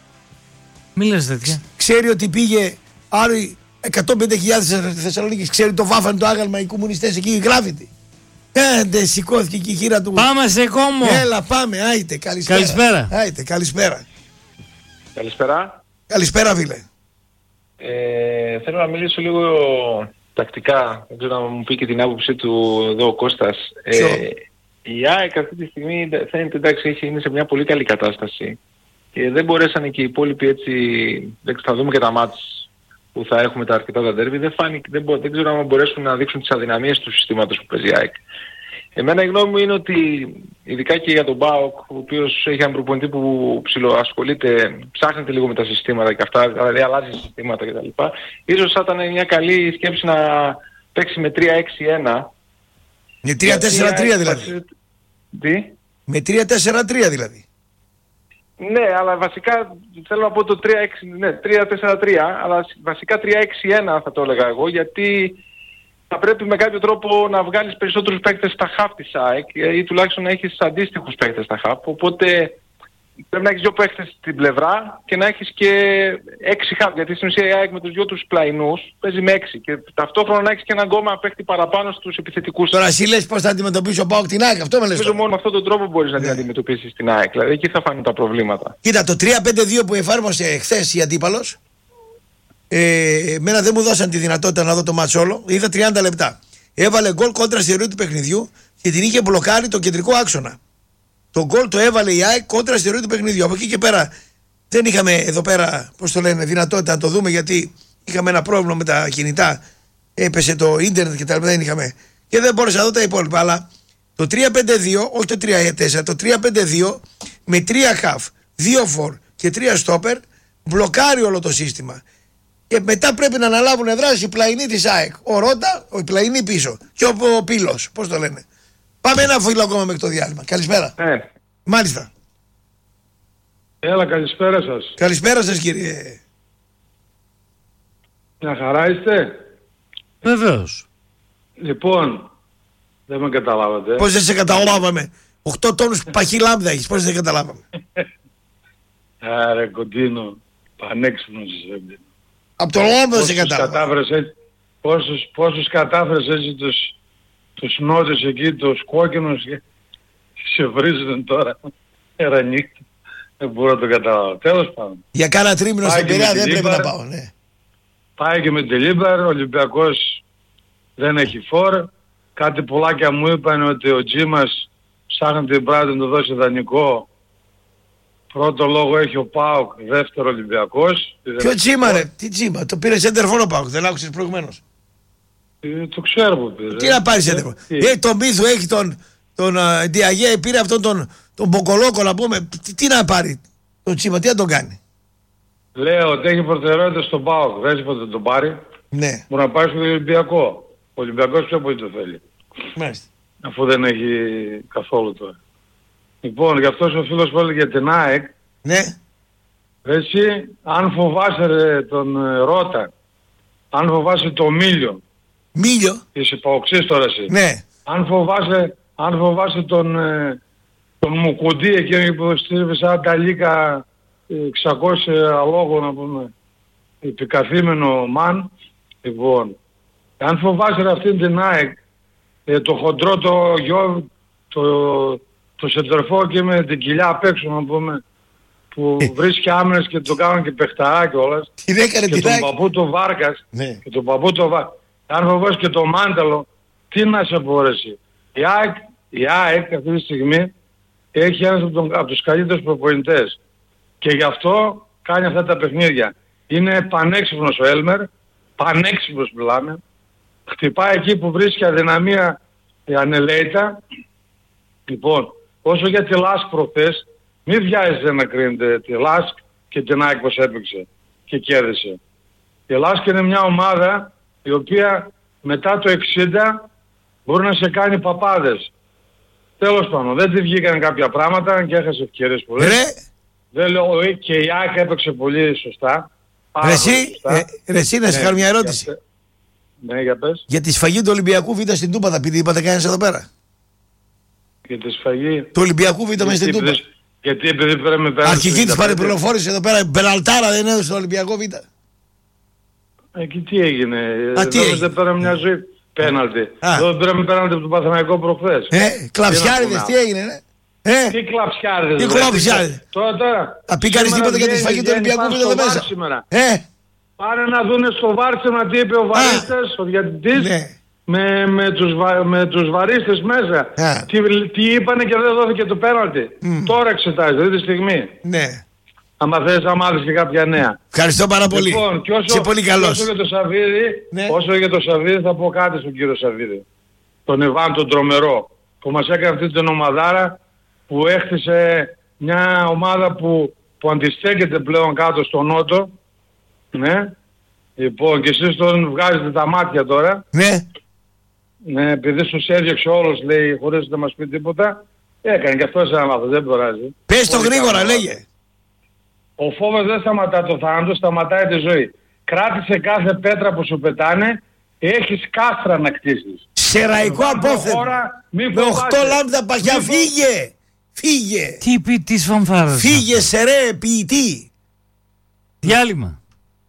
Μη λες τέτοια. Ξέρει ότι πήγε άλλοι εκατόν πενήντα χιλιάδες στη Θεσσαλονίκη. Ξέρει το βάφανε το άγαλμα οι κομμουνιστές εκεί, οι γράφητοι. Κάντε, σηκώθηκε εκεί η χείρα του. Πάμε σε κόμμο. Έλα, πάμε, άιτε, καλησπέρα. Καλησπέρα. Άιτε, καλησπέρα. Καλησπέρα. Καλησπέρα, φίλε. Ε, θέλω να μιλήσω λίγο τακτικά. Δεν ξέρω να μου πει και την άποψή του εδώ ο Κώστας. Ε, η ΑΕΚ αυτή τη στιγμή φαίνεται εντάξει, έχει, είναι σε μια πολύ καλή κατάσταση. Και δεν μπορέσανε και οι υπόλοιποι έτσι. Δεν θα δούμε και τα μάτς που θα έχουμε τα αρκετά τα ντέρμπι. Δεν, δεν, δεν ξέρω αν μπορέσουν να δείξουν τις αδυναμίες του συστήματος που παίζει η ΑΕΚ. Εμένα η γνώμη μου είναι ότι ειδικά και για τον ΠΑΟΚ, ο οποίος έχει έναν προπονητή που ψιλοασχολείται, ψάχνεται λίγο με τα συστήματα και αυτά, δηλαδή αλλάζει συστήματα κτλ. Ίσως θα ήταν μια καλή σκέψη να παίξει με τρία έξι ένα. Με τρία τέσσερα τρία δηλαδή. Τι? Με τρία τέσσερα τρία δηλαδή. Ναι, αλλά βασικά θέλω να πω το τρία έξι, ναι, τρία τέσσερα τρία, αλλά βασικά τρία έξι ένα θα το έλεγα εγώ, γιατί θα πρέπει με κάποιο τρόπο να βγάλεις περισσότερους παίκτες στα χαφ της ΑΕΚ ή τουλάχιστον να έχεις αντίστοιχους παίκτες στα χαφ. Οπότε πρέπει να έχεις δύο παίκτες στην πλευρά και να έχεις και έξι χαφ. Γιατί στην ουσία η ΑΕΚ με τους δυο τους πλαϊνούς παίζει με έξι και ταυτόχρονα να έχεις και έναν ακόμα παίκτη παραπάνω στους επιθετικούς. Τώρα εσύ λες πώς θα αντιμετωπίσει ο ΠΑΟΚ την ΑΕΚ, αυτό με λες. Νομίζω μόνο με αυτόν τον τρόπο μπορείς να την αντιμετωπίσεις την ΑΕΚ. Δηλαδή εκεί θα φανούν τα προβλήματα. Κοίτα, το τρία πέντε δύο που εφάρμοσε χθες η αντίπαλος. Ε, εμένα δεν μου δώσαν τη δυνατότητα να δω το μάτς όλο. Είδα τριάντα λεπτά. Έβαλε γκολ κόντρα στη ροή του παιχνιδιού και την είχε μπλοκάρει το κεντρικό άξονα. Το γκολ το έβαλε η ΑΕΚ κόντρα στη ροή του παιχνιδιού. Από εκεί και πέρα δεν είχαμε εδώ πέρα, πώς το λένε, δυνατότητα να το δούμε γιατί είχαμε ένα πρόβλημα με τα κινητά. Έπεσε το ίντερνετ και τα λοιπά. Δεν είχαμε. Και δεν μπόρεσα να δω τα υπόλοιπα. Αλλά το τρία πέντε δύο, όχι το τρία τέσσερα, το τρία πέντε δύο με τρία χαφ, δύο φορ και τρία στόπερ μπλοκάρει όλο το σύστημα. Και μετά πρέπει να αναλάβουν δράση οι πλαϊνοί της ΑΕΚ. Ο Ρότα, ο πλαϊνοί πίσω. Και ο, ο Πύλος, πώς το λένε. Πάμε ένα φίλο ακόμα μέχρι το διάλειμμα. Καλησπέρα. Ε. Μάλιστα. Έλα, καλησπέρα σας. Καλησπέρα σας, κύριε. Μια χαρά είστε. Βεβαίως. Λοιπόν, δεν με καταλάβατε. Πώς δεν σε καταλάβαμε. οκτώ τόνους παχύ λάμδα έχεις. Πώς δεν σε καταλάβαμε. Άρε κοντίνο, πανέξυπνος είσαι. Από το λάμδα σε καταλάβαμε. Πόσους, πόσους κατάφερες έτσι τους, τους νότιους εκεί, τους κόκκινους και σε βρίζουν τώρα. Έρα νύχτα. Δεν μπορώ να το καταλάβω. Τέλος πάντων. Για κάνα τρίμηνο στην Πειραιά δεν πρέπει να πάω. Ναι. Πάει και με τη Λίμπαρ, ο Ολυμπιακός δεν έχει φόρ. Κάτι πουλάκια μου είπαν ότι ο Τζίμας ψάχνει την πράτη να του δώσει δανεικό. Πρώτο λόγο έχει ο ΠΑΟΚ, δεύτερο Ολυμπιακός. Ποιο Τζίμα ρε, τι Τζίμα, το πήρε σέντερφορ ο ΠΑΟΚ, δεν άκουσες προηγουμένως. Ε, το ξέρω που πήρε. Τι να πάρει σέντερφορ. Ε, τον Μίθου έχει τον, τον uh, Διαγέ, πήρε αυτόν τον, τον Μποκολόκο να πούμε. Τι, τι να πάρει τον Τζίμα, τι να τον κάνει. Λέω ότι έχει προτεραιότητα στον ΠΑΟΚ, δεν είπα ότι τον πάρει. Ναι. Μπορεί να πάει στον Ολυμπιακό. Ο Ολυμπιακός πιο πολύ το θέλει. Μάλιστα. Αφού δεν έχει καθόλου τώρα. Λοιπόν, γι' αυτός ο φίλος που έλεγε για την ΑΕΚ. Ναι. Εσύ, αν φοβάσαι ρε, τον ε, Ρότα, αν φοβάσαι το Μίλιο. Μίλιο. Είσαι παοξής τώρα εσύ. Ναι. Αν φοβάσαι, αν φοβάσαι τον, ε, τον Μουκουντή εκείνο που στρίβει σαν τα λίκα εξακόσια αλόγω να πούμε, επικαθήμενο μαν. Λοιπόν, αν φοβάσαι ρε, αυτήν την ΑΕΚ, ε, το χοντρό το γιο, το, το σεντερφόρ και με την κοιλιά απ' έξω να πούμε, που βρίσκει άμυνες και το κάνουν και παιχταρά κιόλας. Την έκανε και την τον ΑΕΚ. παππού του Βάρκας. Ναι. Και τον παππού του Βάρκας. Αν φοβάσαι και το Μάνταλο, τι να σε μπορέσει. Η ΑΕΚ, η ΑΕΚ αυτή τη στιγμή έχει ένας από, τον, από τους καλύτερους προπονητές. Και γι' αυτό κάνει αυτά τα παιχνίδια. Είναι πανέξυπνος ο Έλμερ, πανέξυπνος μιλάμε. Χτυπάει εκεί που βρίσκει αδυναμία η Ανελέητα. Λοιπόν, όσο για τη Λάσκ προχθές, μην βιάζεστε να κρίνετε τη Λάσκ και την ΑΕΚ πως έπαιξε και κέρδισε. Η Λάσκ είναι μια ομάδα η οποία μετά το εξήντα μπορεί να σε κάνει παπάδες. Τέλος πάντων, δεν τη βγήκαν κάποια πράγματα και έχασε ευκαιρίες πολλές. Ρε. Δεν λέω, ε, και η ΑΕΚ έπαιξε πολύ σωστά. Ρε εσύ, ε, ρε εσύ να σε κάνω μια ερώτηση. Για, ναι, για πες. Για τη σφαγή του Ολυμπιακού Β' στην Τούπα θα πει τίποτα κανένας εδώ πέρα. Για τη σφαγή. Του Ολυμπιακού Β' με στην Τούμπα. Γιατί επειδή πέραμε πέρα. Αρχική της παρεπληροφόρησης εδώ πέρα, Μπεραλτάρα δεν έδωσε στο Ολυμπιακό Β'. Εκεί τι έγινε. Α, τι έγινε. Δεν πέραμε μια ζωή πέναλτι. Εδώ πέραμε πέναλτι από τον Παναθηναϊκό προχθές. Ε, κλαψιάριδες, τι έγινε, ναι. Ε, τι κλαψιάριδες. Τι κλαψιάριδες. Τώρα, τώρα. Απήκανες τίποτα για τη σφαγή του Ολυμπιακού Β' εδώ μέσα. Ε. Πάνε να δούνε στο βάρ σήμερα τι είπε ο βαρίστας, ο διατητής. Ναι. Με, με, τους, βα, με τους βαρίστες μέσα. Yeah. Τι, τι είπανε και δεν δόθηκε το πέναλτι. Mm. Τώρα εξετάζεται, αυτή τη στιγμή. Ναι. Άμα θες να μάθεις και κάποια νέα. Ευχαριστώ πάρα πολύ. Λοιπόν, και όσο, είσαι πολύ καλός. Όσο για το Σαββίδι, ναι. όσο για το Σαββίδι θα πω κάτι στον κύριο Σαββίδι. Τον Ιβάν τον τρομερό. Που μας έκανε αυτή την ομαδάρα που έχτισε μια ομάδα που, που αντιστέκεται πλέον κάτω στο Νότο. Ναι. Λοιπόν, και εσείς τον βγάζετε τα μάτια τώρα. Ναι. Ναι, επειδή στους έδιωξε όλους, λέει, χωρίς να μας πει τίποτα, έκανε και αυτό ένα λάθος, δεν πειράζει. Πες το γρήγορα, λέγε. Ο φόβος δεν σταματά το θάνατο, σταματάει τη ζωή. Κράτησε κάθε πέτρα που σου πετάνε, έχεις κάστρα να κτίσεις. Σεραϊκό απόθεμα. Με οχτώ λάμπτα παχιά, μη φύγε! Φύγε! Τι ποιητής φανφάρας. Φύγε σε ρε ποιητή. Διάλειμμα.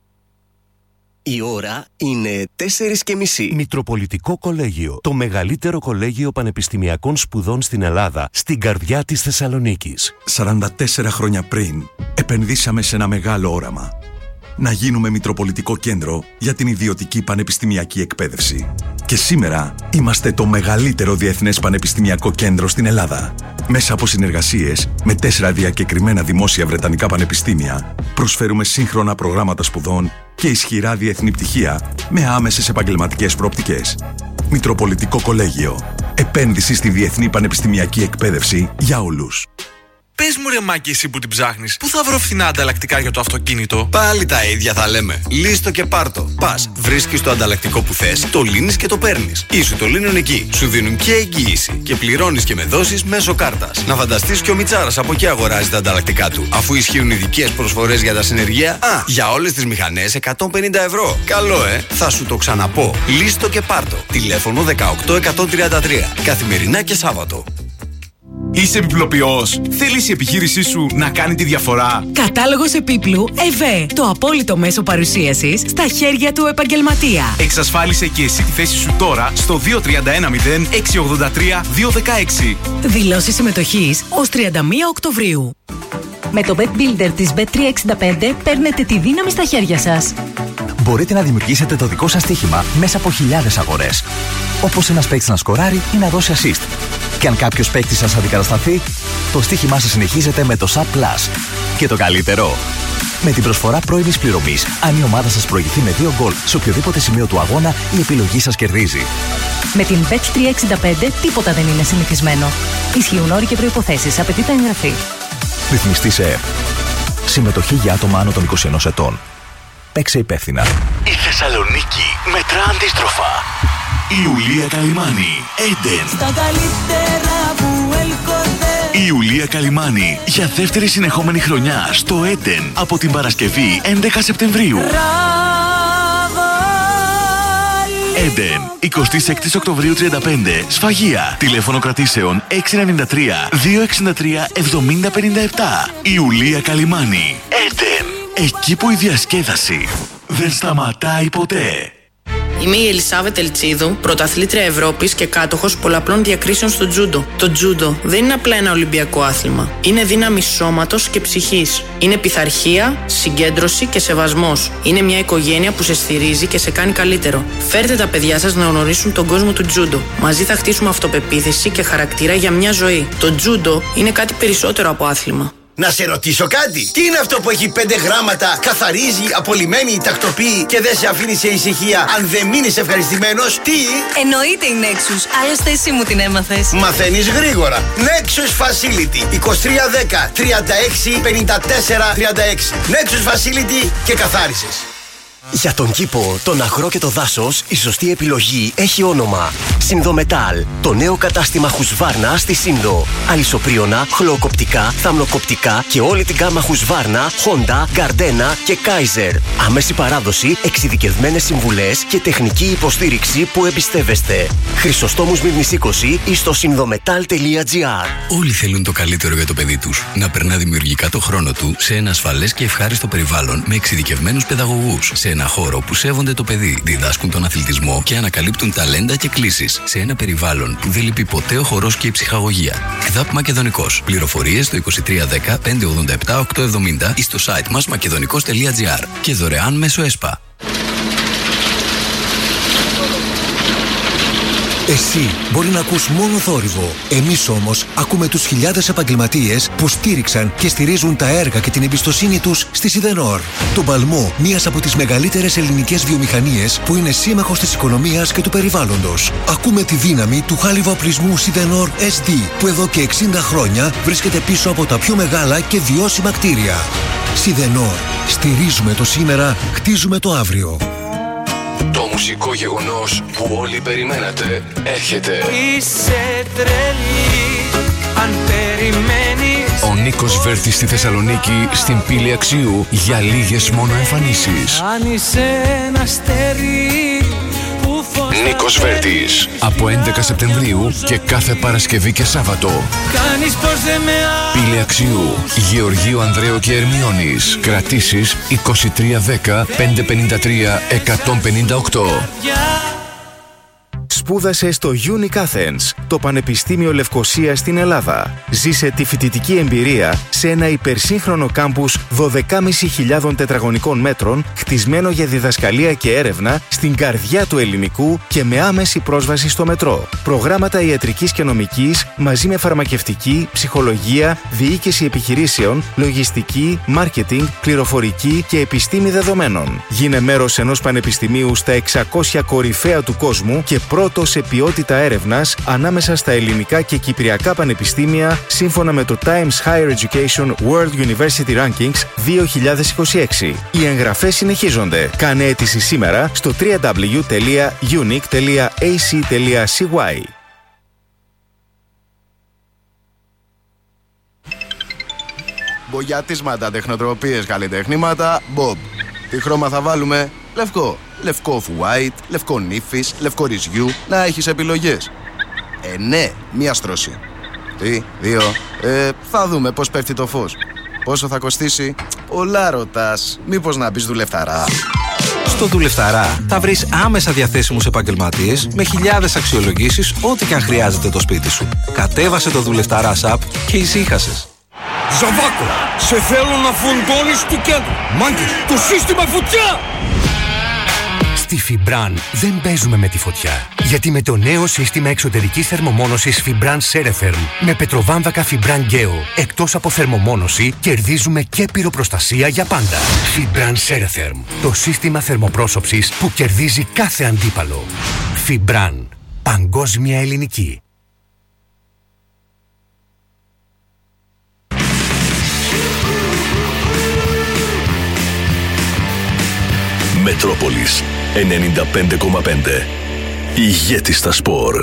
Η ώρα είναι τέσσερις και μισή. Μητροπολιτικό Κολέγιο. Το μεγαλύτερο κολέγιο πανεπιστημιακών σπουδών στην Ελλάδα, στην καρδιά της Θεσσαλονίκης. σαράντα τέσσερα χρόνια πριν, επενδύσαμε σε ένα μεγάλο όραμα. Να γίνουμε Μητροπολιτικό Κέντρο για την ιδιωτική πανεπιστημιακή εκπαίδευση. Και σήμερα είμαστε το μεγαλύτερο διεθνές πανεπιστημιακό κέντρο στην Ελλάδα. Μέσα από συνεργασίες με τέσσερα διακεκριμένα δημόσια βρετανικά πανεπιστήμια, προσφέρουμε σύγχρονα προγράμματα σπουδών και ισχυρά διεθνή πτυχία με άμεσες επαγγελματικές προοπτικές. Μητροπολιτικό Κολέγιο. Επένδυση στη διεθνή πανεπιστημιακή εκπαίδευση για όλους. Πες μου ρε Μάκη, εσύ που την ψάχνεις, πού θα βρω φθηνά ανταλλακτικά για το αυτοκίνητο? Πάλι τα ίδια θα λέμε. Λύστο και πάρτο. Πας, βρίσκεις το ανταλλακτικό που θες, το λύνεις και το παίρνεις. Ή σου το λύνουν εκεί. Σου δίνουν και εγγύηση. Και πληρώνεις και με δόσεις μέσω κάρτας. Να φανταστείς και ο Μιτσάρας από εκεί αγοράζει τα ανταλλακτικά του. Αφού ισχύουν ειδικές προσφορές για τα συνεργεία, α, για όλες τις μηχανές εκατόν πενήντα ευρώ. Καλό, ε! Θα σου το ξαναπώ. Λύστο και πάρτο. Τηλέφωνο δεκαοκτώ εκατόν τριάντα τρία. Καθημερινά και Σάββατο. Είσαι επιπλοποιός. Θέλεις η επιχείρησή σου να κάνει τη διαφορά? Κατάλογος επίπλου ΕΒΕ. Το απόλυτο μέσο παρουσίασης στα χέρια του επαγγελματία. Εξασφάλισε και εσύ τη θέση σου τώρα στο δύο τρία ένα μηδέν έξι ογδόντα τρία δύο ένα έξι. Δηλώσεις συμμετοχής ως τριάντα μία Οκτωβρίου. Με το Bet Builder της μπετ τριακόσια εξήντα πέντε παίρνετε τη δύναμη στα χέρια σας. Μπορείτε να δημιουργήσετε το δικό σας στοίχημα μέσα από χιλιάδες αγορές. Όπως ένας παίκτης να σκοράρει ή να δώσει assist. Και αν κάποιος παίκτης σας αντικατασταθεί, το στοίχημά σας συνεχίζεται με το Sub Plus. Και το καλύτερο, με την προσφορά πρώιμης πληρωμής, αν η ομάδα σας προηγηθεί με δύο γκολ σε οποιοδήποτε σημείο του αγώνα, η επιλογή σας κερδίζει. Με την μπετ τριακόσια εξήντα πέντε τίποτα δεν είναι συνηθισμένο. Ισχύουν όροι και προϋποθέσεις. Απαιτείται εγγραφή. Ρυθμιστή σε ΕΠ. Συμμετοχή για άτομα άνω των είκοσι ενός ετών. Παίξε υπεύθυνα. Η Θεσσαλονίκη μετρά αντίστροφα. Η Ιουλία Καλυμάνη, Έντεν. Στα καλύτερα που έλκονται. Η Ιουλία Καλυμάνη για δεύτερη συνεχόμενη χρονιά στο Έντεν από την Παρασκευή έντεκα Σεπτεμβρίου. Έντεν, εικοστή έκτη Οκτωβρίου τριάντα πέντε, Σφαγεία. Τηλέφωνο κρατήσεων έξι εννιά τρία δύο έξι τρία εβδομήντα πενήντα επτά. Ιουλία Καλυμάνη, Έντεν. Εκεί που η διασκέδαση δεν σταματάει ποτέ. Είμαι η Ελισάβετ Ελτσίδου, πρωταθλήτρια Ευρώπης και κάτοχος πολλαπλών διακρίσεων στο τζούντο. Το τζούντο δεν είναι απλά ένα ολυμπιακό άθλημα. Είναι δύναμη σώματος και ψυχής. Είναι πειθαρχία, συγκέντρωση και σεβασμός. Είναι μια οικογένεια που σε στηρίζει και σε κάνει καλύτερο. Φέρτε τα παιδιά σας να γνωρίσουν τον κόσμο του τζούντο. Μαζί θα χτίσουμε αυτοπεποίθηση και χαρακτήρα για μια ζωή. Το τζούντο είναι κάτι περισσότερο από άθλημα. Να σε ρωτήσω κάτι. Τι είναι αυτό που έχει πέντε γράμματα, καθαρίζει, απολυμμένει, τακτοποιεί και δεν σε αφήνει σε ησυχία αν δεν μείνεις ευχαριστημένος? Τι? Εννοείται η Nexus. Άλλωστε εσύ μου την έμαθες. Μαθαίνεις γρήγορα. Nexus Facility είκοσι τρία δέκα τριάντα έξι πενήντα τέσσερα τριάντα έξι. Nexus Facility και καθάρισες. Για τον κήπο, τον αγρό και το δάσος, η σωστή επιλογή έχει όνομα. Συνδομετάλ, το νέο κατάστημα Husqvarna στη Σύνδο. Αλυσοπρίωνα, χλωοκοπτικά, θαμνοκοπτικά και όλη την γάμα Husqvarna, Honda, Gardena και Kaiser. Άμεση παράδοση, εξειδικευμένες συμβουλές και τεχνική υποστήριξη που εμπιστεύεστε. Χρυσοστόμου Μύρνης είκοσι ή στο συνδομετάλ τελεία τζι άρ. Όλοι θέλουν το καλύτερο για το παιδί τους. Να περνά δημιουργικά το χρόνο του σε ένα ασφαλές και ευχάριστο περιβάλλον με εξειδικευμένους παιδαγωγούς. Σε ένα χώρο που σέβονται το παιδί, διδάσκουν τον αθλητισμό και ανακαλύπτουν ταλέντα και κλίσεις. Σε ένα περιβάλλον που δεν λείπει ποτέ ο χορός και η ψυχαγωγία. ΚΔΑΠ Μακεδονικός. Πληροφορίες στο είκοσι τρία δέκα πεντακόσια ογδόντα επτά οκτακόσια εβδομήντα ή στο site μας μακεδονικός τελεία τζι άρ και δωρεάν μέσω ΕΣΠΑ. Εσύ μπορεί να ακούς μόνο θόρυβο. Εμείς όμως ακούμε τους χιλιάδες επαγγελματίες που στήριξαν και στηρίζουν τα έργα και την εμπιστοσύνη τους στη Σιδενόρ. Το παλμό, μίας από τις μεγαλύτερες ελληνικές βιομηχανίες που είναι σύμμαχος της οικονομίας και του περιβάλλοντος. Ακούμε τη δύναμη του χάλιβου οπλισμού Σιδενόρ ες ντι που εδώ και εξήντα χρόνια βρίσκεται πίσω από τα πιο μεγάλα και βιώσιμα κτίρια. Σιδενόρ. Στηρίζουμε το σήμερα, χτίζουμε το αύριο. Το μουσικό γεγονός που όλοι περιμένατε έρχεται. Είσαι τρελή αν περιμένεις. Ο Νίκος Βέρτης στη Θεσσαλονίκη, στην Πύλη Αξίου, για λίγες μόνο εμφανίσεις. Αν είσαι ένα αστέρι που φως. Νίκος Βέρτης, από έντεκα Σεπτεμβρίου και κάθε Παρασκευή και Σάββατο. Κάνεις πως δεν με α... Πύλη Αξίου, Γεωργίου Ανδρέου και Ερμιώνης. Κρατήσεις είκοσι τρία δέκα πεντακόσια πενήντα τρία εκατόν πενήντα οκτώ. Σπούδασε στο Unique Athens, το Πανεπιστήμιο Λευκωσίας στην Ελλάδα. Ζήσε τη φοιτητική εμπειρία σε ένα υπερσύγχρονο κάμπους δώδεκάμισι χιλιάδων τετραγωνικών μέτρων, χτισμένο για διδασκαλία και έρευνα στην καρδιά του ελληνικού και με άμεση πρόσβαση στο μετρό. Προγράμματα ιατρικής και νομικής μαζί με φαρμακευτική, ψυχολογία, διοίκηση επιχειρήσεων, λογιστική, μάρκετινγκ, πληροφορική και επιστήμη δεδομένων. Γίνε μέρος ενός πανεπιστημίου στα εξακόσια κορυφαία του κόσμου και πρώτο σε ποιότητα έρευνας ανάμεσα στα ελληνικά και κυπριακά πανεπιστήμια σύμφωνα με το Times Higher Education World University Rankings δύο χιλιάδες είκοσι έξι. Οι εγγραφές συνεχίζονται. Κάνε αίτηση σήμερα στο double-u double-u double-u τελεία unique τελεία a c τελεία c y. Μπογιατίσματα, τεχνοτροπίες, καλλιτεχνήματα, Bob. Τι χρώμα θα βάλουμε? Λευκό. Λευκό off-white, λευκό νύφης, λευκό ρυζιού. Να έχεις επιλογές. Ε, ναι, μία στρώση. Τι, δύο. Ε, θα δούμε πώς πέφτει το φως. Πόσο θα κοστίσει? Πολλά ρωτάς. Μήπως να μπεις δουλευταρά? Στο Δουλευταρά θα βρεις άμεσα διαθέσιμους επαγγελματίες με χιλιάδες αξιολογήσεις ό,τι και αν χρειάζεται το σπίτι σου. Κατέβασε το Δουλευταρά app και ησύχασες. Ζαβάκο, σε θέλω να φουντώνεις του κέντρου. Μάγκες, το σύστημα φωτιά! Στη Fibran δεν παίζουμε με τη φωτιά. Γιατί με το νέο σύστημα εξωτερικής θερμομόνωσης Fibran Ceretherm με πετροβάμβακα Fibran Geo, εκτός από θερμομόνωση, κερδίζουμε και πυροπροστασία για πάντα. Fibran Ceretherm, το σύστημα θερμοπρόσωψης που κερδίζει κάθε αντίπαλο. Fibran, παγκόσμια ελληνική. Μετρόπολης ενενήντα πέντε κόμμα πέντε. Ηγέτη στα σπορ.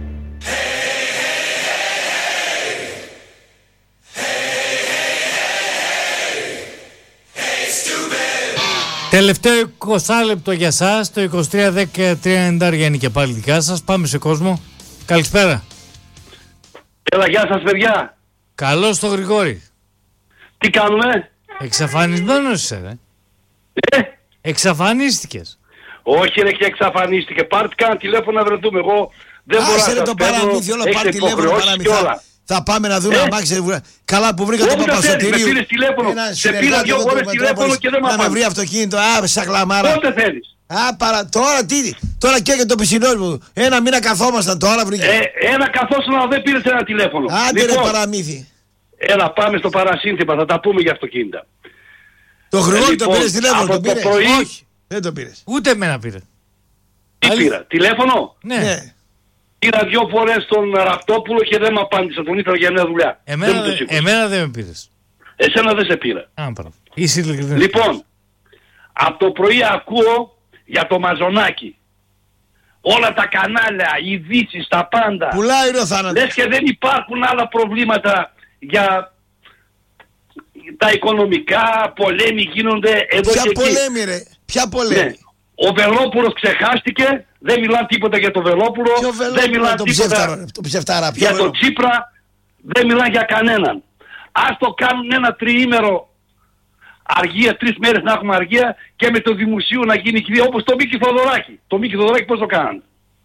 Τελευταίο είκοσι λεπτό για σας. Το είκοσι τρία δέκα τρία ενενήντα είναι και πάλι δικά σας. Πάμε σε κόσμο. Καλησπέρα. Έλα, γεια σας παιδιά. Καλώς το Γρηγόρη. Τι κάνουμε? Εξαφανισμένος είσαι ρε. Ε? Εξαφανίστηκες. Όχι ρε, και εξαφανίστηκε. Πάρτε κάνα τηλέφωνο να βρεθούμε. Εγώ δεν μπορώ να σας το παραμύθι, όλο πάρτε τηλέφωνο παραμύθι. Θα, θα πάμε να δούμε ε? αμάξι. Καλά που βρήκα το Παπαστοτηρίου. Σε πήρα δύο φορές τηλέφωνο και δεν μ' απάντησε. Να με βρει αυτοκίνητο. Α, σαν κλαμάρα. Πότε θέλεις? Α, παρα, τώρα τι, τώρα καίγεται το πισινό μου. Ένα μήνα καθόμασταν, τώρα βρήκα. Ε, ένα καθόσουν αλλά δεν πήρες ένα τηλέφωνο. Άντε λοιπόν, ρε παραμύθι. Έλα πάμε στο παρασύνθημα, θα τα πούμε για αυτοκίνητα. Το Γρηγόρη ε, λοιπόν, τον πήρες τηλέφωνο, τον πήρε? Πρωί... Όχι, δεν τον πήρες. Ούτε εμένα πήρε. Τι Άλλη... πήρα, τηλέφωνο? Ναι. ναι. Πήρα δυο φορές τον Ραπτόπουλο και δεν με απάντησε, τον ήθελα για μια δουλειά. Εμένα δεν, εμένα δεν με πήρες. Εσένα δεν σε πήρα. Α, λοιπόν, Από το πρωί ακούω για το Μαζονάκι. Όλα τα κανάλια, οι ειδήσεις, τα πάντα. Πουλάει ο θάνατος. Λες και δεν υπάρχουν άλλα προβλήματα για τα οικονομικά, πολέμοι γίνονται εδώ Ποια και εκεί. Ποια πολέμη ρε, ποια πολέμη. Ναι. Ο Βελόπουλος ξεχάστηκε, δεν μιλάνε τίποτα για το Βελόπουλο, δεν μιλάνε τίποτα το ψευτάρα, για τον Τσίπρα, δεν μιλάνε για κανέναν. Ας το κάνουν ένα τριήμερο αργία, τρεις μέρες να έχουμε αργία και με το δημοσίου να γίνει κηδεία όπως το Μίκη Θοδωράκη. Το Μίκη Θοδωράκη πώς το κάνανε.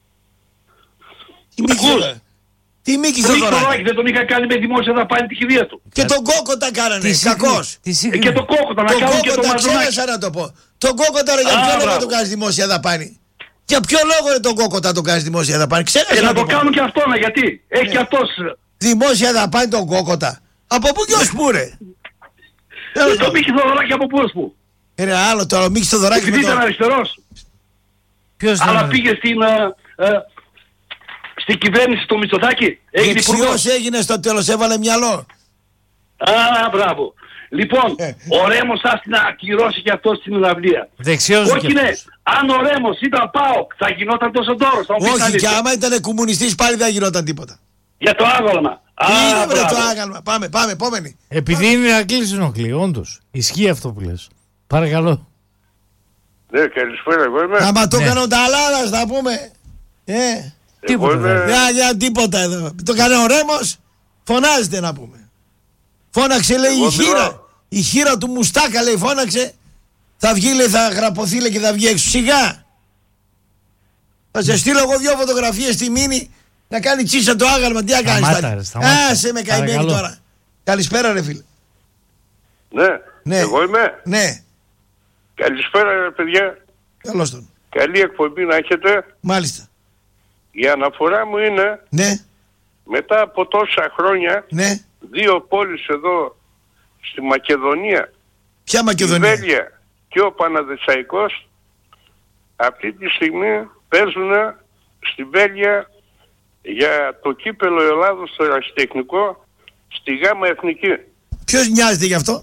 Τι Μίκη Θοδωράκη. Τι Μίκη Θοδωράκη. Δεν τον είχα κάνει με δημόσια δαπάνη τη κηδεία του. Και τον Κόκοτα κάνανε, κακός. Ε, και τον Κόκοτα να κάνουν και τον Μαζονάκι. να το πω. Τον Κόκοτα ρε, για ποιο λόγο τον κάνεις δημόσια δαπάνη. Για ποιο λόγο ρε τον Κόκοτα τον κάνεις δημόσια δαπάνη. Ξέρεις να, να το κάνουν και αυτό, να γιατί. Έχει και αυτός. Δημόσια δαπάνη τον Κόκοτα. Από πού και ως πού ρε. Ε, το Μίκη Θοδωράκη από πού ως πού. Είναι άλλο τώρα, ο Μίκης Θοδωράκης. Επειδή ήταν αριστερός. Ποιος αλλά πήγε στην, ε, ε, στην κυβέρνηση το Μητσοτάκη. Δεξιός έγινε στο τέλος, έβαλε μυαλό. Α, μπράβο. Λοιπόν, ε. ο Ρέμος άστι να ακυρώσει και αυτό στην Ελλαυλία. Δεξιός. Όχι ναι, αν ο Ρέμος ήταν ΠΑΟΚ θα γινόταν τόσο τόρος. Όχι, και άμα ήταν κομμουνιστής πάλι δεν γινόταν τίποτα. Για το άγαλμα. Τι είναι βρε το άγαλμα. Πάμε, πάμε, επόμενη. Επειδή είναι να κλείσει ενοχλεί, όντως. Ισχύει αυτό που λες. Παρακαλώ. Ναι, καλησπέρα, εγώ είμαι. Άμα το έκανα ο Ταλάρας, θα πούμε. Ε, τίποτα. Είμαι... Για, για τίποτα εδώ. Το έκανε ο Ρέμος, φωνάζεται να πούμε. Φώναξε λέει εγώ η χείρα. Μιλώ. Η χείρα του Μουστάκα λέει φώναξε. Θα βγει λέει, θα γραπωθεί λέει και θα βγει έξω. Σιγά. Θα σε στείλω εγώ δύο φωτογραφίες στη Μίνη. Να κάνει τσίσα το άγαλμα, τι να κάνεις. Άσε με καημένη τώρα. Καλησπέρα ρε φίλε. Ναι, ναι, εγώ είμαι. Ναι. Καλησπέρα ρε παιδιά. Καλώς τον. Καλή εκπομπή να έχετε. Μάλιστα. Η αναφορά μου είναι. Ναι. Μετά από τόσα χρόνια. Ναι. Δύο πόλεις εδώ στη Μακεδονία. Ποια Μακεδονία? Η Βέλγια και ο Παναδεσσαϊκός αυτή τη στιγμή παίζουν στη Βέλγια για το κύπελο Ελλάδος στο ερασιτεχνικό στη Γάμα Εθνική. Ποιος νοιάζεται γι' αυτό?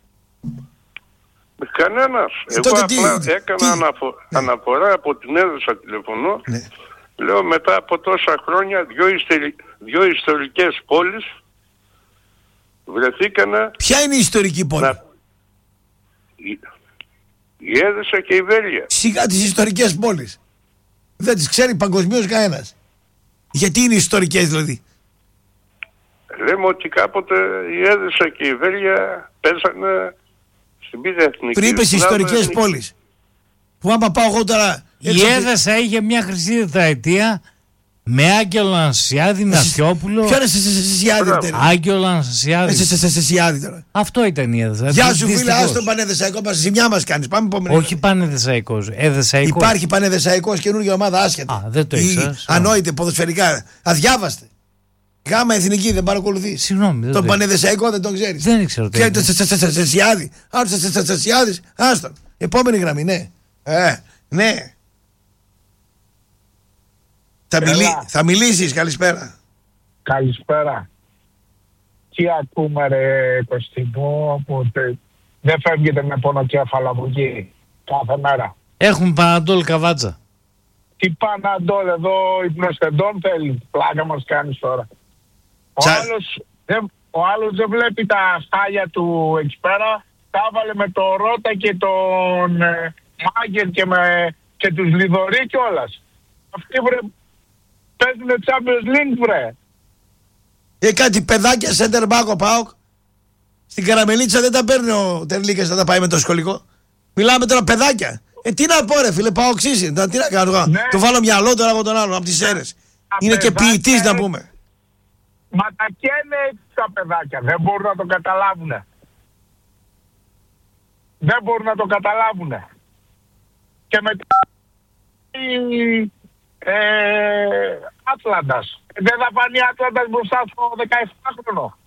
Κανένας. Ε, Εγώ απλά τι, έκανα τι, αναφο... ναι. αναφορά από την έδωσα τηλεφωνώ. Ναι. Λέω μετά από τόσα χρόνια δυο, ιστερι... δυο ιστορικές πόλεις βρεθήκανε. Ποια είναι η ιστορική πόλη? Να... Η... η Έδεσα και η Βέλγια. Σιγά τις ιστορικές πόλεις. Δεν τις ξέρει παγκοσμίως κανένας. Γιατί είναι ιστορικές δηλαδή? Λέμε ότι κάποτε η Έδεσα και η Βέλγια πέσανε στην πίτα εθνική. Πριν είπες ιστορικές πόλεις. Που άμα πάω εγώ τώρα... Η Έδεσα είχε μια χρυσή τετραετία με Άγγελο Ανασιάδη, Νασιόπουλο. Ποιο είναι σε Σιάδη τώρα? Άγγελο Ανασιάδη. Σε Σιάδη τώρα. Αυτό ήταν η Έδεσα. Γεια σου φίλε, ας τον πανεδεσσαϊκό μας, ζημιά μας κάνεις. Πάμε επόμενη. Όχι πανεδεσσαϊκός, εδεσσαϊκός. Υπάρχει πανεδεσσαϊκός, καινούργια ομάδα άσχετη. Α, δεν το ήξερες. Ανόητε ποδοσφαιρικά. Αδιάβαστε. Γάμα εθνική δεν παρακολουθεί. Συγγνώμη. Τον πανεδεσσαϊκό δεν τον ξέρεις. Δεν ήξερα. Ξέρετε σε Σιάδη. Αν σε Σιάδη, άστον. Επόμενη γραμμή, ναι. Ε, ναι. Θα, μιλή, θα μιλήσεις, καλησπέρα. Καλησπέρα. Τι ακούμε ρε Κωστινό, που δεν φεύγετε με πονοκέφαλα από εκεί κάθε μέρα. Έχουμε Παναντόλ Καβάτσα. Τι Παναντόλ εδώ, υπνοστεντών θέλει, πλάκα μας κάνεις τώρα. Ο, Τσα... άλλος, δεν, ο άλλος δεν βλέπει τα χάλια του εκεί πέρα, τα έβαλε με το Ρώτα και τον ε, Μάγκερ και, με, και τους Λιδωρή κιόλας. Αυτοί βρε παίζουνε Champions League βρε. Ε, κάτι παιδάκια center back ο ΠΑΟΚ. Στην Καραμελίτσα δεν τα παίρνει ο Τερλίκας να τα πάει με το σχολικό. Μιλάμε τώρα παιδάκια. Ε, τι να πω ρε φίλε, ΠΑΟΚ ξύσει. Τι να κάνω, ναι. Το βάλω μυαλό τώρα από τον άλλον, από τις αίρες. Είναι και ποιητής να πούμε. Μα τα καίνε τα παιδάκια, δεν μπορούν να το καταλάβουν. Δεν μπορούν να το καταλάβουν. Και μετά ε, Άτλαντας. Δεν θα φανεί Άτλαντας μπροστά στο δεκαεφτάχρονο.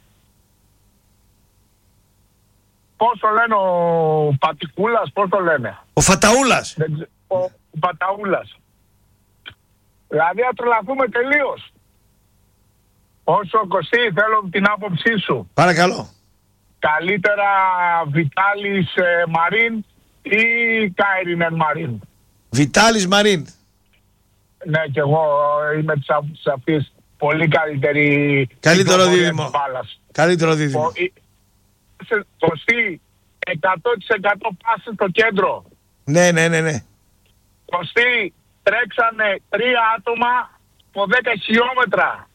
Πώς το λένε ο Πατικούλας, πώς το λένε. Ο Φαταούλας. Ο, ο Παταούλας. Δηλαδή να τρελαθούμε τελείως. Όσο Κωστή θέλω την άποψή σου. Παρακαλώ. Καλύτερα Βιτάλης ε, Μαρίν ή ή Κάιρινεν Μαρίν. Βιτάλης Μαρίν. Ναι, και εγώ είμαι της αφής πολύ καλύτερη. Καλύτερο δίδυμο. Καλύτερο δίδυμο. Κωστή, εκατό τοις εκατό πάση στο κέντρο. Ναι, ναι, ναι, ναι. Κωστή, τρέξανε τρία άτομα από δέκα χιλιόμετρα.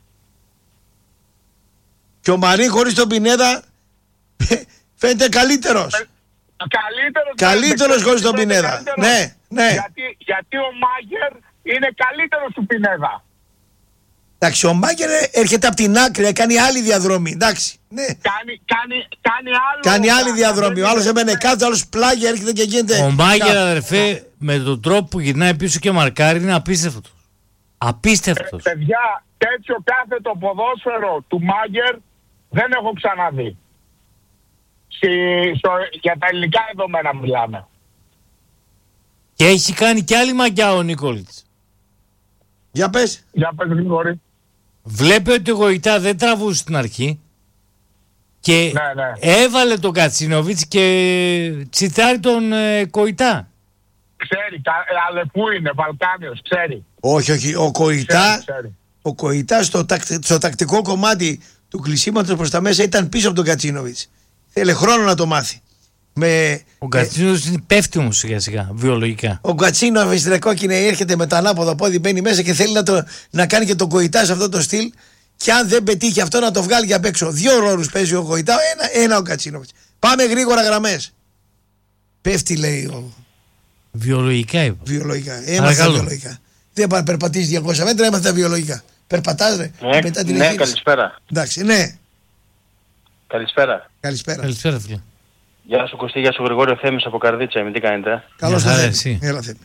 Και ο Μαρίν χωρίς τον Πινέδα φαίνεται καλύτερος. Καλύτερος, καλύτερος χωρίς τον Πινέδα. Ναι, ναι. Γιατί, γιατί ο Μάγκερ είναι καλύτερος του Πινέδα. Εντάξει, ο Μάγκερ έρχεται από την άκρη, κάνει άλλη διαδρομή. Εντάξει, ναι. Κάνει, κάνει, κάνει, άλλο κάνει άλλη διαδρομή. Ο άλλος έμενε κάτω, ο άλλος πλάγια, έρχεται και γίνεται. Ο Μάγκερ, αδερφέ, με τον τρόπο που γυρνάει πίσω και μαρκάρει, είναι απίστευτος. Απίστευτος. Ε, παιδιά, τέτοιο κάθετο ποδόσφαιρο του Μάγκερ δεν έχω ξαναδεί. Στη, στο, για τα ελληνικά δεδομένα μιλάμε. Και έχει κάνει και άλλη μαγιά ο Νίκολιτς. Για πες. Για πες γρήγορη. Βλέπει ότι ο Γοητά δεν τραβούσε στην αρχή και ναι, ναι. έβαλε τον Κατσίνοβιτς και τσιτάρει τον ε, Κοητά. Ξέρει, αλλά πού είναι, Βαλκάνιος, ξέρει. Όχι, όχι, ο Κοητά, ο Κοητά στο, τακ, στο τακτικό κομμάτι του κλεισίματος προς τα μέσα ήταν πίσω από τον Κατσίνοβιτς. Θέλει χρόνο να το μάθει. Με, ο Κατσίνοβιτς ε, είναι πέφτει όμως σιγά σιγά, βιολογικά. Ο Κατσίνοβιτς στην κόκκινη έρχεται με το ανάποδο πόδι, μπαίνει μέσα και θέλει να, το, να κάνει και τον Κοητά σε αυτό το στυλ. Και αν δεν πετύχει αυτό να το βγάλει για απ' έξω. Δύο ρόλους παίζει ο Κοητά, ένα, ένα ο Κατσίνοβιτς. Πάμε γρήγορα γραμμές. Πέφτει, λέει ο. Βιολογικά είπα. Βιολογικά. Έμαθα βιολογικά. Δεν πάει να περπατήσει διακόσια μέτρα, έμαθα τα βιολογικά. Περπατάς, ρε. Ναι, μετά την ναι, εγχείρηση. καλησπέρα. Εντάξει, ναι. Καλησπέρα. Καλησπέρα. Καλησπέρα, φίλε. Γεια σου Κωστή, γεια σου Γρηγόριο, Θέμης από Καρδίτσα, με τι κάνετε. Καλώς ήρθατε. Έλα, Θέμη.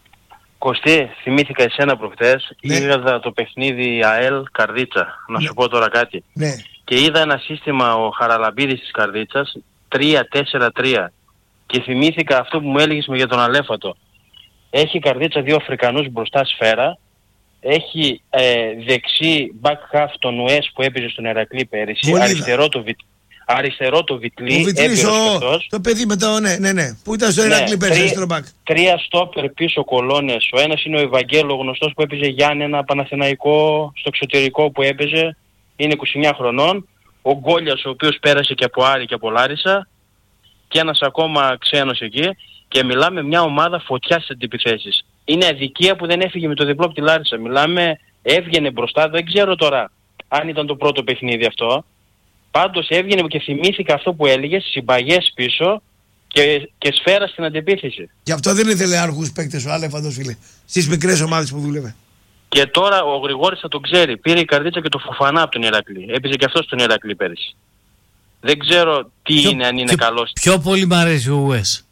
Κωστή, θυμήθηκα εσένα προχτές, ναι. είδα το παιχνίδι ΑΕΛ Καρδίτσα, να ναι. σου πω τώρα κάτι. Ναι. Και είδα ένα σύστημα ο Χαραλαμπίδης της Καρδίτσας, τρία τέσσερα τρία. Και θυμήθηκα αυτό που μου έλεγες για τον Αλέφατο. Έχει η Καρδίτσα δύο Αφρικανούς μπροστά σφαίρα, έχει ε, δεξί back half τον Ουές που έπαιζε στον Ερακλή πέρυσι, αριστερό το, βι... αριστερό το Βιτλί, ο Βιτλής, ο... το παιδί με το ναι, ναι, ναι, που ήταν στο Ερακλή ναι, πέρυσι, αριστερό back. Τρία στόπερ πίσω κολόνες, ο ένας είναι ο Ευαγγέλο γνωστός που έπαιζε Γιάννενα Παναθηναϊκό στο εξωτερικό που έπαιζε, είναι είκοσι εννιά χρονών, ο Γκόλιας ο οποίος πέρασε και από Άρη και από Λάρισα και ένας ακόμα ξένος εκεί. Και μιλάμε μια ομάδα φωτιά στις αντιπιθέσεις. Είναι αδικία που δεν έφυγε με το διπλό από τη Λάρισα. Μιλάμε, έβγαινε μπροστά, δεν ξέρω τώρα αν ήταν το πρώτο παιχνίδι αυτό. Πάντως έβγαινε και θυμήθηκα αυτό που έλεγες, συμπαγές πίσω και, και σφαίρα στην αντιπίθεση. Γι' αυτό δεν ήθελε άρχους παίκτες ο Αλέφαντος, φίλε. Στις μικρές ομάδες που δούλευε. Και τώρα ο Γρηγόρης θα τον ξέρει. Πήρε η Καρδίτσα και το Φοφανά από τον Ηρακλή. Έπαιζε και αυτός τον Ηρακλή πέρυσι. Δεν ξέρω τι ποιο, είναι, αν είναι ποιο, καλός. Πιο πολύ μ' αρέσει ο Ουές.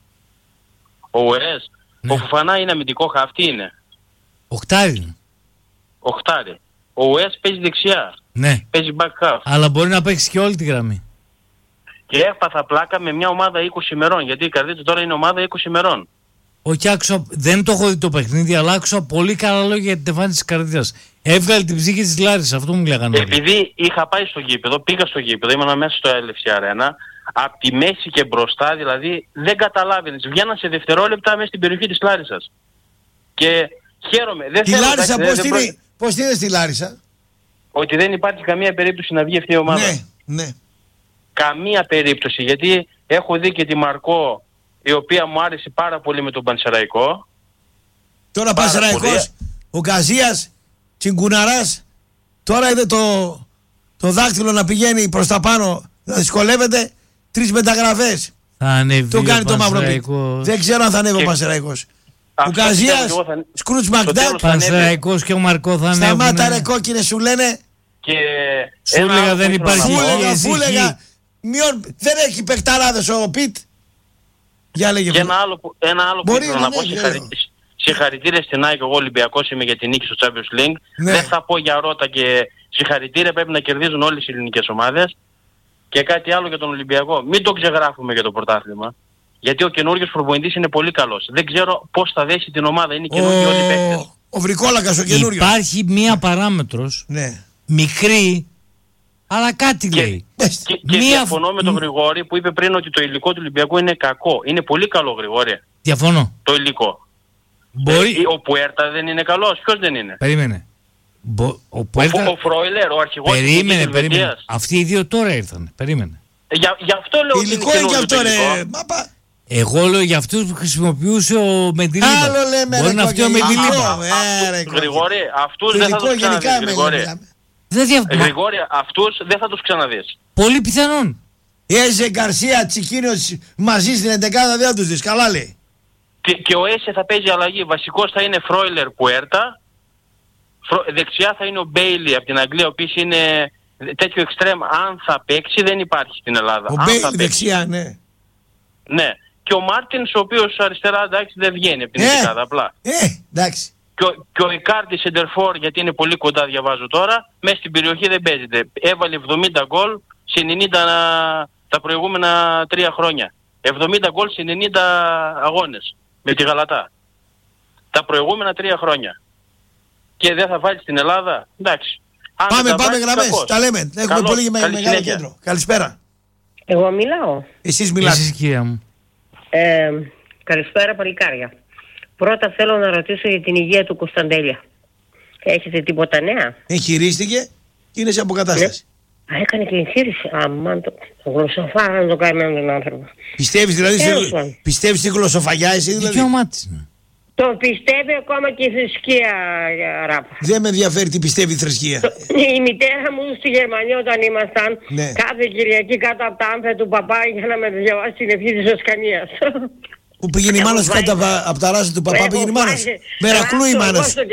Ο Ουές. Ναι. Ο Φουφανά είναι αμυντικό χαφ, τι είναι. Οχτάρι. Οχτάρι. Ο Ουές παίζει δεξιά. Ναι. Παίζει back half. Αλλά μπορεί να παίξει και όλη τη γραμμή. Και έπαθα πλάκα με μια ομάδα είκοσι ημερών. Γιατί η Καρδίτσα τώρα είναι ομάδα είκοσι ημερών. Όχι, άκουσα, δεν το έχω δει το παιχνίδι, αλλά άκουσα πολύ καλά λόγια για την εμφάνιση της Καρδίτσας. Έβγαλε την ψυχή της Λάρισσας, αυτό μου λέγανε. Επειδή είχα πάει στο γήπεδο, πήγα στο γήπεδο, ήμουν μέσα στο Έλευση Αρένα. Από τη μέση και μπροστά, δηλαδή δεν καταλάβαινες. Βγαίναν σε δευτερόλεπτα μέσα στην περιοχή της Λάρισσας. Και χαίρομαι. Δεν τη θέλω, Λάρισα εντάξει, πώς δεν, είναι, δεν προ... πώς είναι στη Λάρισα. Ότι δεν υπάρχει καμία περίπτωση να βγει αυτή η ομάδα. Ναι, ναι. Καμία περίπτωση. Γιατί έχω δει και τη Μαρκό, η οποία μου άρεσε πάρα πολύ με τον Πανσεραϊκό. Τώρα Πανσεραϊκός, ο Γκαζίας, Τσιγκουναράς, τώρα είδε το, το δάκτυλο να πηγαίνει προς τα πάνω, να δυσκολεύεται. Τρεις μεταγραφές. Θα ανέβει το κάνει το Μαυροπίκ. Δεν ξέρω αν θα ανέβει και... ο Πανσεραϊκός. Ο Γκαζίας, θα... Σκρούτς Μακντάκ. Πανσεραϊκός και ο Μαρκό θα ανέβουν. Σταμάτα ρε κόκκινε σου λένε. Και σου έλεγα δεν υπάρχει. Αφού έλεγα δεν έχει παιχταράδες ο Πιτ. Για λέγε. Και ένα άλλο που, ένα άλλο Μπορεί που ήθελα να, να πω συγχαρητήρια, συγχαρητήρια στην ΑΕΚ, εγώ Ολυμπιακός είμαι για την νίκη στο Champions League. Ναι. Δεν θα πω για ρότα και συγχαρητήρια, πρέπει να κερδίζουν όλες οι ελληνικές ομάδες. Και κάτι άλλο για τον Ολυμπιακό. Μην το ξεγράφουμε για το πρωτάθλημα. Γιατί ο καινούριος προπονητής είναι πολύ καλός. Δεν ξέρω πώς θα δέσει την ομάδα. Είναι καινούργιοι όλοι οι παίκτες. Ο Βρικόλακας ο καινούριος. Υπάρχει μία παράμετρος ναι. μικρή, αλλά κάτι και, λέει. Και, και, και μία... διαφωνώ με τον Γρηγόρη που είπε πριν ότι το υλικό του Ολυμπιακού είναι κακό. Είναι πολύ καλό, Γρηγόρη. Διαφωνώ. Το υλικό. Μπορεί... Ε, ο Πουέρτα δεν είναι καλός. Ποιος δεν είναι? Περίμενε. Μπο... Ο, Πουέρτα... ο, ο Φρόιλερ, ο αρχηγός της Περίμενε, περίμενε. Ελβετίας. Αυτοί οι δύο τώρα ήρθαν. Περίμενε. Ε, για, γι' αυτό λέω υλικό είναι και αυτό, ρε. Μαπα. Εγώ λέω για αυτούς που χρησιμοποιούσε ο Μεντιλίμπα. Άλλο λέμε, μπορεί να φτιάξει ο Μεντιλίμπα. Γρηγόρη, αυτούς δεν θα τους ξαναδείς. Γρηγόρη, δεν δια... Γρηγόρη, αυτούς δεν θα τους ξαναδείς. Πολύ πιθανόν. Έζε Γκαρσία, Τσικίνιος μαζί στην εντεκάδα δεν θα τους δεις. Καλά λέει. Και, και ο Έσε θα παίζει αλλαγή. Βασικός θα είναι Φρόιλερ Πουέρτα. Φρο... Δεξιά θα είναι ο Μπέιλι από την Αγγλία, ο οποίος είναι τέτοιο εξτρέμ. Αν θα παίξει, δεν υπάρχει στην Ελλάδα. Ο Μπέιλι δεξιά, ναι. Ναι. Και ο Μάρτινς, ο οποίος αριστερά, εντάξει, δεν βγαίνει από την εντεκάδα απλά. Ε, εντάξει. Και ο, και ο Ικάρντι Σεντερφόρ, γιατί είναι πολύ κοντά, διαβάζω τώρα, μέσα στην περιοχή δεν παίζεται. Έβαλε εβδομήντα γκολ σε ενενήντα τα προηγούμενα τρία χρόνια. εβδομήντα γκολ σε ενενήντα αγώνες με τη Γαλατά. Τα προηγούμενα τρία χρόνια. Και δεν θα βάλει στην Ελλάδα. Εντάξει. Αν πάμε, πάμε βάλεις, γραμμές. κακώς. Τα λέμε. Έχουμε Καλώς, πολύ μεγάλο συνέχεια. κέντρο. Καλησπέρα. Εγώ μιλάω. Εσείς μιλάτε. Εσείς, κυρία μου. Ε, καλησπέρα παλικάρια. Πρώτα θέλω να ρωτήσω για την υγεία του Κωνσταντέλια. Έχετε τίποτα νέα? Εγχειρίστηκε και είναι σε αποκατάσταση. Ναι. Α, έκανε και εγχείρηση. Αμάν το γλωσσοφάγα να το κάνει με τον άνθρωπο. Πιστεύεις δηλαδή, Τέλος στη, πάντων. πιστεύεις στη γλωσσοφαγιά εσύ δηλαδή? Δικαίωμά της. Το πιστεύει ακόμα και η θρησκεία, Ράφα. Δεν με ενδιαφέρει τι πιστεύει η θρησκεία. Η μητέρα μου στη Γερμανία όταν ήμασταν, ναι. κάθε Κυριακή κάτω από τα άμφια του παπά για να με διαβάσει την ευχή της Οσκανίας. Που πήγαινε η μάνα σου κάτω από τα ράζα του παπά, πήγαινε η μάνα σου. Μερακλού η μάνα σου.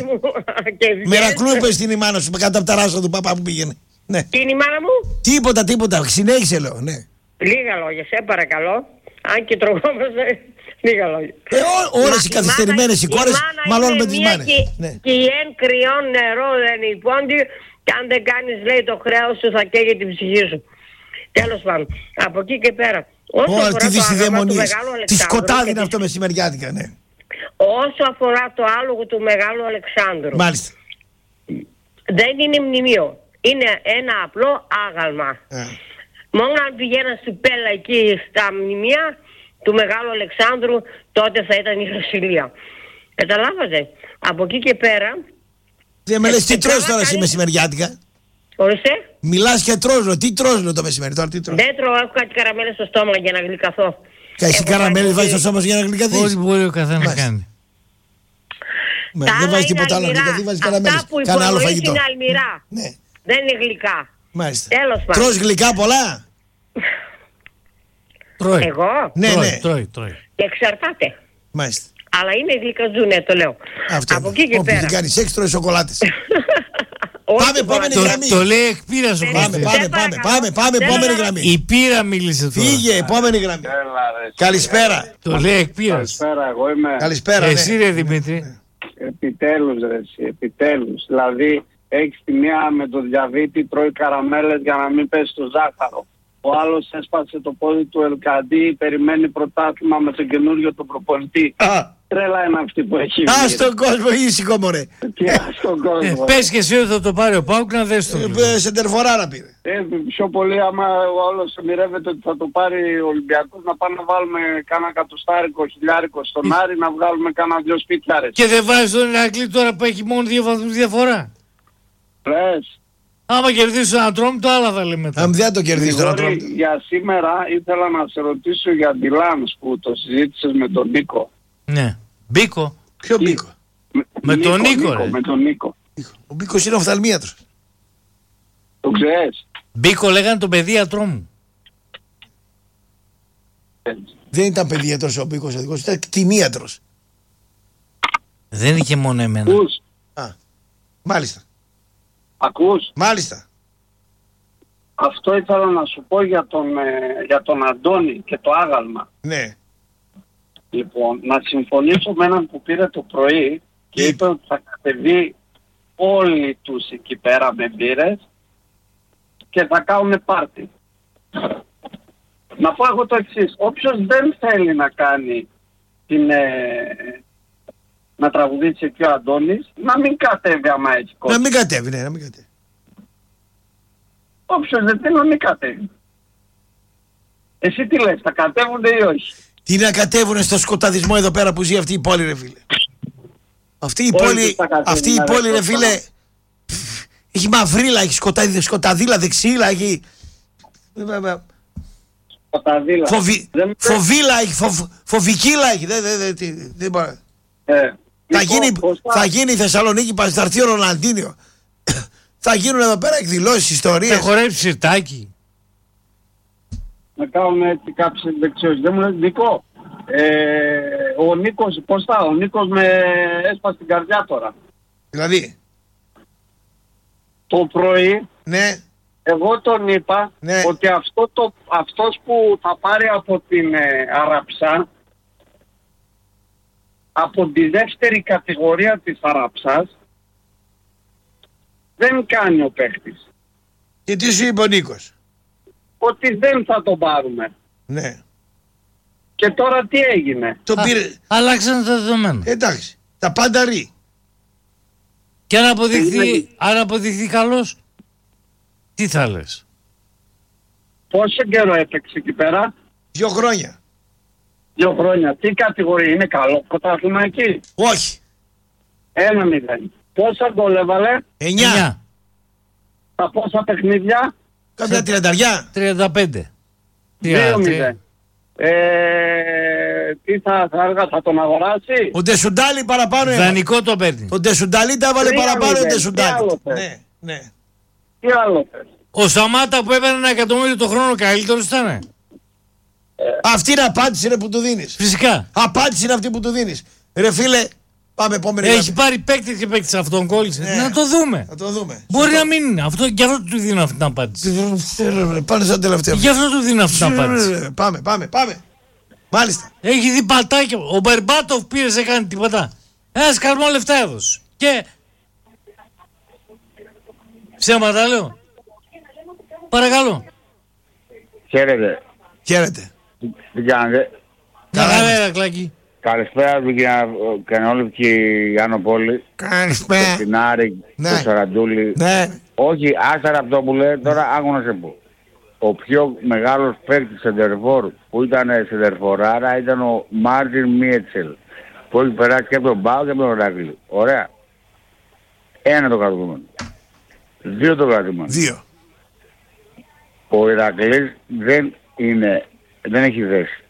Μερακλού είπες την η μάνα σου κάτω από τα ράζα του παπά που πήγαινε. Ναι. Τι είναι η μάνα μου? Τίποτα, τίποτα. Συνέχισε λέω, ναι. Λίγα λόγια, σε παρακαλώ. Αν και τρογόμαστε, λίγα λόγια. Ε, όλες οι καθυστερημένες οι κόρες μάλλον με τις μάνες. Ναι. Και η εν κρυών νερό δεν υπόντι και αν δεν κάνεις λέει το χρέος σου θα καίγει την ψυχή σου. Τέλος πάντων, από εκεί και πέρα. Όσο Ω, αφορά τι το άλογο του δυσιδαιμονίες. Μεγάλου Τι σκοτάδι είναι Αλεξάνδρου, αυτό μεσημεριάτικα, ναι. όσο αφορά το άλογο του Μεγάλου Αλεξάνδρου, Μάλιστα. δεν είναι μνημείο. Είναι ένα απλό άγαλμα. Ε. Μόνο αν πηγαίνα στην Πέλα εκεί στα μνημεία του Μεγάλου Αλεξάνδρου, τότε θα ήταν η Βασιλεία. Καταλάβατε. Από εκεί και πέρα... Δεν με λες τι τρως τώρα εσύ μεσημεριάτικα? Ορίστε. Μιλάς και τρως, τι τρως το μεσημέρι τώρα, τι τρως? Δεν τρώω, έχω κάτι καραμέλες στο στόμα για να γλυκαθώ. Και εσύ καραμέλες βάζεις στο στόμα σου για να γλυκαθείς? Ό,τι μπορεί ο καθένας να κάνει. Δεν βάζεις τίποτα άλλο να γλυκαθείς, βάζεις καραμέλες. Αυτά που Κάνα άλλο υπονοείς φαγητό. είναι αλμυρά. Ναι. Δεν είναι γλυκά. Μάλιστα. Τέλος πάντων. Τρως γλυκά πολλά? Τρώει. Εγώ? Ναι, τρώει, ναι. Τρώει, τρώει. Εξαρτάται. Μάλιστα. Αλλά είναι γλυκαζούνε, το λέω. Αυτό από εκεί και Όποιος πέρα. δεν κάνει σεξ τρώει σοκολάτες. Όχι, Πάμε, επόμενη Το, γραμμή. το λέει εκ πείρας ο Πάμε, Κωστής. πάμε, πάμε, πάμε, πάμε, επόμενη γραμμή. Η πείρα μίλησε τώρα. Φύγε, επόμενη γραμμή. Καλησπέρα. Το λέει εκ πείρας. Καλησπέρα, εγώ είμαι. Καλησπέρα, Εσύ ναι. ρε Δημήτρη. Επιτέλους ρε εσύ, επιτέλους. Δηλαδή έχεις τη μία με το διαβήτη, τρώει καραμέλες για να μην πέσει το ζάχαρο. Ο άλλος έσπασε το πόδι του Ελκαντή, περιμένει πρωτάθλημα με τον καινούριο τον προπονητή. Α. Τρέλα είναι αυτή που έχει βγει. Α, στον κόσμο, ήσυχο μωρέ. Τι α, στον κόσμο. Ε, πες και εσύ ότι θα το πάρει ο Πάουκ να δες το. Ε, σε τερφοράρα πήρε. Ε, πιο πολύ άμα ο άλλος μοιρεύεται ότι θα το πάρει ο Ολυμπιακός, να πάμε να βάλουμε κάνα κατοστάρικο, χιλιάρικο στον Άρη, να βγάλουμε κάνα δυο σπίτιάρες. Και δεν βάζει τον Ηρακλή τώρα που έχει μόνο δύο βαθμούς διαφορά. Λες. Άμα κερδίσει τον Ατρόμ, το άλλο θα λέει μετά. Αν δεν το κερδίσει τον Γρηγόρη, Ατρόμ. για σήμερα ήθελα να σε ρωτήσω για τη Λάνς που το συζήτησες με τον Νίκο. Ναι. Μπίκο. Ποιο Μπίκο? Με, Με τον Νίκο, ρε. Με τον Νίκο. Ο Μπίκος είναι οφθαλμίατρος. Το ξέρεις? Μπίκο λέγανε τον παιδίατρό μου. Δεν ήταν παιδίατρος ο Μπίκος ο δικός, ήταν κτηνίατρος. Δεν είχε μόνο εμένα. Ακούς? Α, μάλιστα. Ακούς? Μάλιστα. Αυτό ήθελα να σου πω για τον, ε, για τον Αντώνη και το άγαλμα. Ναι. Λοιπόν, να συμφωνήσω με έναν που πήρε το πρωί και είπε ότι θα κατεβεί όλοι τους εκεί πέρα με μπύρες και θα κάνουν πάρτι. Να πω εγώ το εξής. Όποιος δεν θέλει να κάνει την, ε, να τραγουδήσει εκεί ο Αντώνης, να μην κατέβει άμα έχει κόσμο. Να μην κατέβει, ναι, να μην κατέβει. Όποιος δεν θέλει να μην κατέβει. Εσύ τι λες, θα κατέβουνε ή όχι? Τι να κατέβουνε στο σκοταδισμό εδώ πέρα που ζει αυτή η πόλη, ρε φίλε. Αυτή η πόλη, αυτή η πόλη, ρε φίλε, έχει μαυρίλα, έχει σκοταδίλα, σκοταδίλα δεξίλα, έχει... Σκοταδίλα. Φοβι... Δεν... Φοβίλα έχει, φοβ... φοβικίλα έχει, δεν, δεν, δεν, δεν μπορεί. Ε, θα, γίνει, θα γίνει η Θεσσαλονίκη, θα έρθει ο Ροναλντίνιο. Θα γίνουν εδώ πέρα εκδηλώσεις, ιστορίες. Θα χορέψει σιρτάκι. Να κάνουν έτσι κάποιες δεξιώσεις. Δεν μου λες, Νίκο, ε, ο Νίκος, πώς θα, ο Νίκος με έσπασε την καρδιά τώρα. Δηλαδή. Το πρωί, ναι. Εγώ τον είπα, ναι. ότι αυτό το, αυτός που θα πάρει από την ε, Αραψά, από τη δεύτερη κατηγορία της Αραψάς, δεν κάνει ο παίχτης. Και τι σου είπε ο Νίκος? Ότι δεν θα τον πάρουμε. Ναι. Και τώρα τι έγινε? Το πήρε... Αλλάξαν τα δεδομένα. Εντάξει. Τα πάντα ρί. Και αν αποδειχθεί, αν αποδειχθεί καλός, τι θα λες? Πόσο καιρό έπαιξε εκεί πέρα? Δύο χρόνια. Δύο χρόνια. Τι κατηγορία? Είναι καλό πρωτάθλημα εκεί? Όχι. Ένα μηδέν. Πόσα γκολ έβαλε? Εννιά. Τα πόσα παιχνίδια? Κάποια τριανταριά. Τριάντα πέντε. Δύο μηδέν. Ε, τι θα, θα έργα, θα τον αγοράσει? Ο Ντεσουντάλη παραπάνω. Δανεικό το παίρνει. Ο Ντεσουντάλη τα έβαλε παραπάνω. Ο Ντεσουντάλη. Ναι, ναι. Τι άλλο θες? Ο Σαμάτα που έπαιρνε ένα εκατομμύριο το χρόνο καλύτερος ήτανε. Ε, αυτή είναι απάντηση είναι που του δίνεις. Φυσικά. Απάντηση είναι αυτή που του δίνεις. Ρε φίλε, πάμε επόμενη. Έχει πάρει παίκτη και παίκτη σε αυτόν κόλλησε. Ναι. Να το δούμε. Να το δούμε. Μπορεί να μην είναι. Αυτό, γι' αυτό του δίνω αυτή την απάντηση. Πάνε σαν τελευταία. Γι' αυτό του δίνω αυτή την απάντηση. Πάμε, πάμε, πάμε. Μάλιστα. Έχει δει παλτάκια. Ο Μπερμπάτοφ πήρε, σε κάνει τίποτα. Ένα καρμό λεφτά έδωσε. Και. Ψέματα λέω. Παρακαλώ. Χαίρετε. Χαίρετε. Τι κάνετε? Καλημέρα, Κλάκη. Καλησπέρα, Κανόλευκη Γιάννο Πόλη. Καλησπέρα. Την Άρη, ναι. Το Σαραντούλη. Ναι. Όχι, άσταρα αυτό που λέει, τώρα άκου να σε πω. Ο πιο μεγάλος παίκτης σεντερφόρ που ήταν σεντερφοράρα ήταν ο Μάρτιν Μίετσελ. Που έχει περάσει και από τον Πάο και από τον Ηρακλή. Ωραία. Ένα το κρατούμενο. Δύο το κρατούμενο. Δύο. Ο Ηρακλής δεν είναι, δεν έχει δέσει.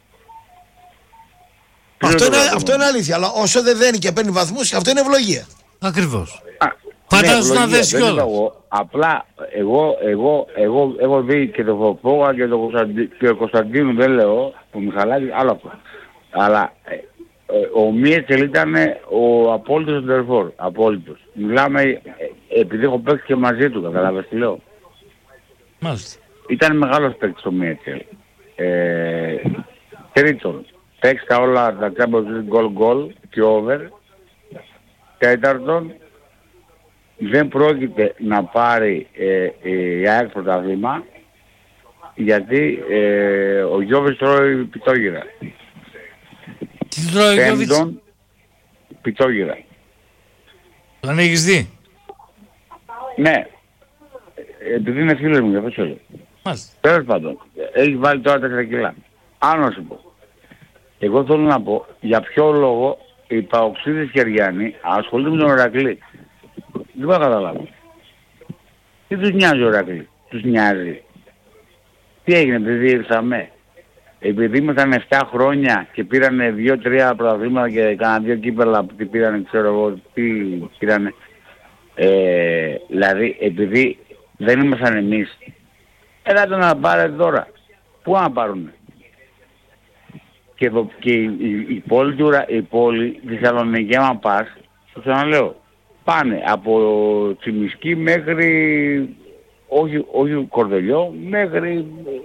Αυτό είναι, αυτό είναι αλήθεια, αλλά όσο δεν δένει και παίρνει βαθμούς, αυτό είναι ευλογία. Ακριβώς. Φαντάζομαι να δέσει κιόλας. Απλά εγώ, εγώ, εγώ έχω δει και το Φοπόγα και το Κωνσταντίνου, και ο Κωνσταντίνου δεν λέω, ο Μιχαλάκης, άλλο αυτό. Αλλά ε, ε, ο Μίετσελ ήταν ο απόλυτος εντερφόρ, απόλυτος. Μιλάμε, ε, επειδή έχω παίξει και μαζί του, καταλάβες τι λέω. Μάλιστα. Ήταν μεγάλος παίκτης ο Μίετσελ. Ε, τρίτον, παίξει τα όλα τα Champions League goal goal και over. Τέταρτον, δεν πρόκειται να πάρει ε, η ΑΕΚ πρωτάθλημα γιατί ε, ο Γιώβης τρώει πιτόγυρα. Τι τρώει ο Γιώβης? Πέμπτον, πιτόγυρα. Τον έχεις δει? Ναι. Επειδή είναι φίλος μου, γι' αυτό σου λέω. Μάλιστα. Τέλος πάντων, έχει βάλει τώρα τέσσερα κιλά. Άλλο να σου πω. Εγώ θέλω να πω για ποιο λόγο οι Παοξίδες και Αριάννη ασχολούνται με τον Ηρακλή. Δεν μπορώ να καταλάβω. Τι τους νοιάζει ο Ηρακλή? Τους νοιάζει. Τι έγινε επειδή ήρθαμε? Επειδή ήμασταν επτά χρόνια και πήρανε δύο τρία πρωταθλήματα και κάναν δύο κύπελα που πήρανε, ξέρω εγώ, τι πήρανε. Ε, δηλαδή επειδή δεν ήμασταν εμείς, ελάτε να πάρετε τώρα. Πού να πάρουνε? Και, το, και η, η, η πόλη του, η πόλη της Θεσσαλονίκη, άμα πας, το ξαναλέω, πάνε από Τσιμισκή μέχρι, όχι, όχι Κορδελιό, μέχρι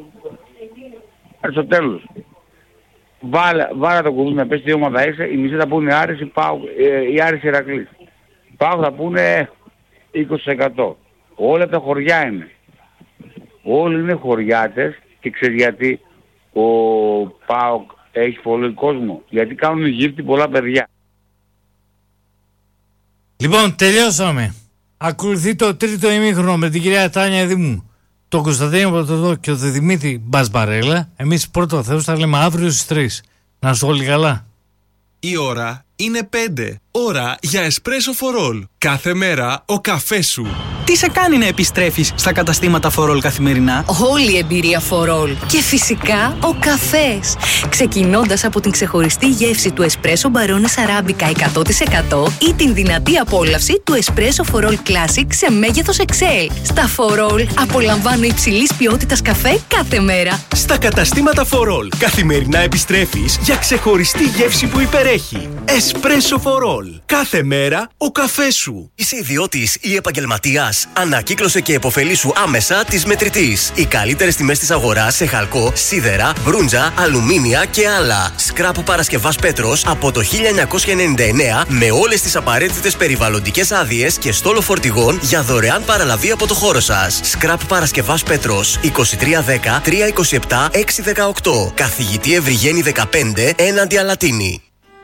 στο τέλος. Βάλε, βάλε το κουμπί να πες τι ομάδα είσαι, οι μισοί θα πούνε Άρης ή Πάου, ε, η Άρης Ηρακλής. Πάου θα πούνε είκοσι τοις εκατό. Όλα τα χωριά είναι. Όλοι είναι χωριάτες και ξέρεις γιατί ο Πάου έχει πολύ κόσμο? Γιατί κάνουν γύφτη πολλά παιδιά. Λοιπόν, τελειώσαμε. Ακολουθεί το τρίτο ημίχρονο με την κυρία Τάνια Δήμου, τον Κωνσταντίνο Πρωτοδό και τον Δημήτρη Μπασμπαρέλα. Εμείς πρώτο Θεός θα λέμε αύριο στις τρεις. Να σου όλοι καλά. Η ώρα είναι πέντε. Ώρα για εσπρέσο for all. Κάθε μέρα ο καφές σου. Τι σε κάνει να επιστρέφεις στα καταστήματα for all καθημερινά? Όλη η εμπειρία for all. Και φυσικά ο καφές. Ξεκινώντας από την ξεχωριστή γεύση του εσπρέσο Barones Arabica εκατό τοις εκατό ή την δυνατή απόλαυση του εσπρέσο for all Classic σε μέγεθος εξ ελ. Στα for all απολαμβάνω υψηλής ποιότητας καφέ κάθε μέρα. Στα καταστήματα for all καθημερινά επιστρέφεις για ξεχωριστή γεύση που υπερέχει. Εσπρέσο for all. Κάθε μέρα ο καφές σου. Είσαι ιδιώτης ή επαγγελματίας? Ανακύκλωσε και επωφελήσου άμεσα της Μετρητής. Οι καλύτερες τιμές της αγοράς σε χαλκό, σίδερα, μπρούντζα, αλουμίνια και άλλα. Σκράπ Παρασκευάς Πέτρος από το χίλια εννιακόσια ενενήντα εννέα με όλες τις απαραίτητες περιβαλλοντικές άδειες και στόλο φορτηγών για δωρεάν παραλαβή από το χώρο σας. Σκράπ Παρασκευάς Πέτρος είκοσι τρία δέκα τρία είκοσι επτά έξι δεκαοκτώ. Καθηγητή Ευρυγένη δεκαπέντε έναντι Αλατίνη.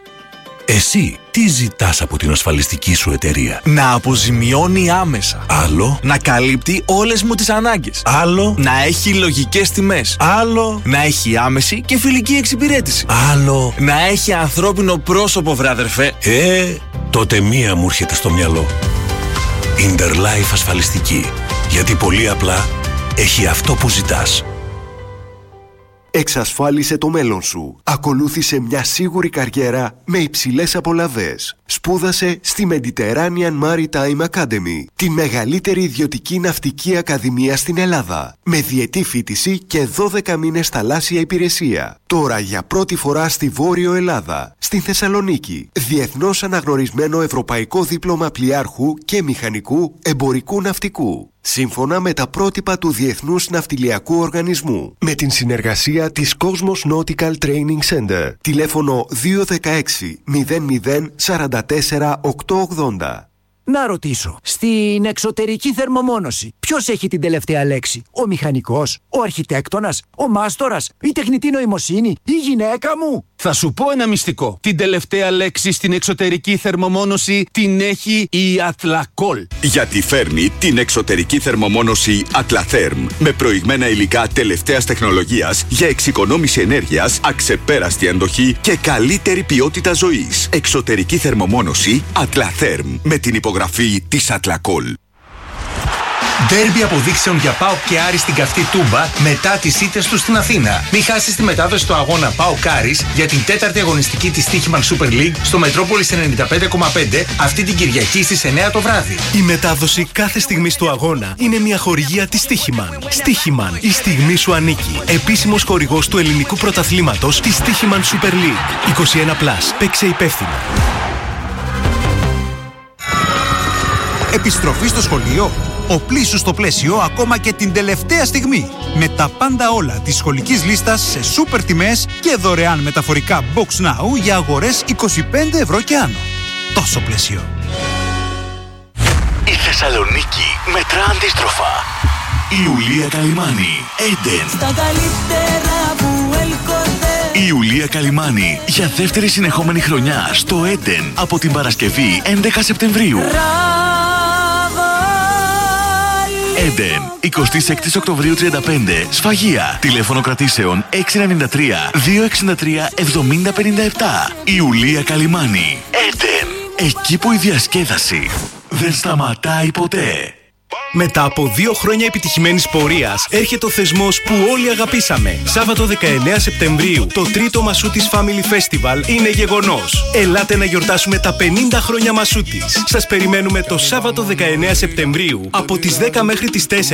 Εσύ τι ζητάς από την ασφαλιστική σου εταιρεία? Να αποζημιώνει άμεσα. Άλλο. Να καλύπτει όλες μου τις ανάγκες. Άλλο. Να έχει λογικές τιμές. Άλλο. Να έχει άμεση και φιλική εξυπηρέτηση. Άλλο. Να έχει ανθρώπινο πρόσωπο, βρε αδερφέ. Ε, τότε μία μου έρχεται στο μυαλό. Interlife ασφαλιστική. Γιατί πολύ απλά έχει αυτό που ζητάς. Εξασφάλισε το μέλλον σου. Ακολούθησε μια σίγουρη καριέρα με υψηλές απολαβές. Σπούδασε στη Mediterranean Maritime Academy, τη μεγαλύτερη ιδιωτική ναυτική ακαδημία στην Ελλάδα, με διετή φοιτηση και δώδεκα μήνες θαλάσσια υπηρεσία. Τώρα για πρώτη φορά στη Βόρειο Ελλάδα, στην Θεσσαλονίκη, διεθνώς αναγνωρισμένο ευρωπαϊκό δίπλωμα πλοιάρχου και μηχανικού εμπορικού ναυτικού. Σύμφωνα με τα πρότυπα του Διεθνούς Ναυτιλιακού Οργανισμού. Με την συνεργασία της Cosmos Nautical Training Center. Τηλέφωνο δύο ένα έξι μηδέν μηδέν τέσσερα τέσσερα οκτώ ογδόντα. Να ρωτήσω, στην εξωτερική θερμομόνωση ποιος έχει την τελευταία λέξη? Ο μηχανικός, ο αρχιτέκτονας, ο μάστορας, η τεχνητή νοημοσύνη, η γυναίκα μου? Θα σου πω ένα μυστικό. Την τελευταία λέξη στην εξωτερική θερμομόνωση την έχει η Athlacol. Γιατί φέρνει την εξωτερική θερμομόνωση Atlatherm με προηγμένα υλικά τελευταίας τεχνολογίας για εξοικονόμηση ενέργειας, αξεπέραστη αντοχή και καλύτερη ποιότητα ζωής. Εξωτερική θερμομόνωση Atlatherm με την υπογραφή της Athlacol. Ντέρμπι αποδείξεων για ΠΑΟΚ και Άρη στην καυτή Τούμπα μετά τις ήττες του στην Αθήνα. Μην χάσεις τη μετάδοση του αγώνα ΠΑΟΚ Άρης για την τέταρτη αγωνιστική της Στίχημαν Super League στο Μετρόπολης ενενήντα πέντε κόμμα πέντε αυτή την Κυριακή στις εννιά το βράδυ. Η μετάδοση κάθε στιγμής του αγώνα είναι μια χορηγία της Στίχημαν. Στίχημαν, η στιγμή σου ανήκει. Επίσημος χορηγός του ελληνικού πρωταθλήματος της Στίχημαν Super League. είκοσι ένα συν. Παίξε υπεύθυνα. Επιστροφή στο σχολείο. Οπλίσου στο πλαίσιο ακόμα και την τελευταία στιγμή. Με τα πάντα όλα της σχολικής λίστας σε σούπερ τιμές και δωρεάν μεταφορικά Box Now για αγορές είκοσι πέντε ευρώ και άνω. Τόσο πλαίσιο. Η Θεσσαλονίκη μετρά αντίστροφα. Η Ιουλία Καλυμάνη, Έντεν. Στα καλύτερα που έλκονται. Η Ιουλία Καλυμάνη για δεύτερη συνεχόμενη χρονιά στο Έντεν από την Παρασκευή έντεκα Σεπτεμβρίου. Έντεν, εικοστή έκτη Οκτωβρίου τριάντα πέντε, Σφαγεία. Τηλέφωνο κρατήσεων έξι εννιά τρία δύο έξι τρία εβδομήντα πενήντα επτά. Ιουλία Καλυμάνη. Έντεν, εκεί που η διασκέδαση δεν σταματάει ποτέ. Μετά από δύο χρόνια επιτυχημένης πορείας, έρχεται ο θεσμός που όλοι αγαπήσαμε. Σάββατο δεκαεννέα Σεπτεμβρίου, το τρίτο Μασούτης Family Festival είναι γεγονός. Ελάτε να γιορτάσουμε τα πενήντα χρόνια Μασούτης. Σας περιμένουμε το Σάββατο δεκαεννέα Σεπτεμβρίου, από τις δέκα μέχρι τις τέσσερις.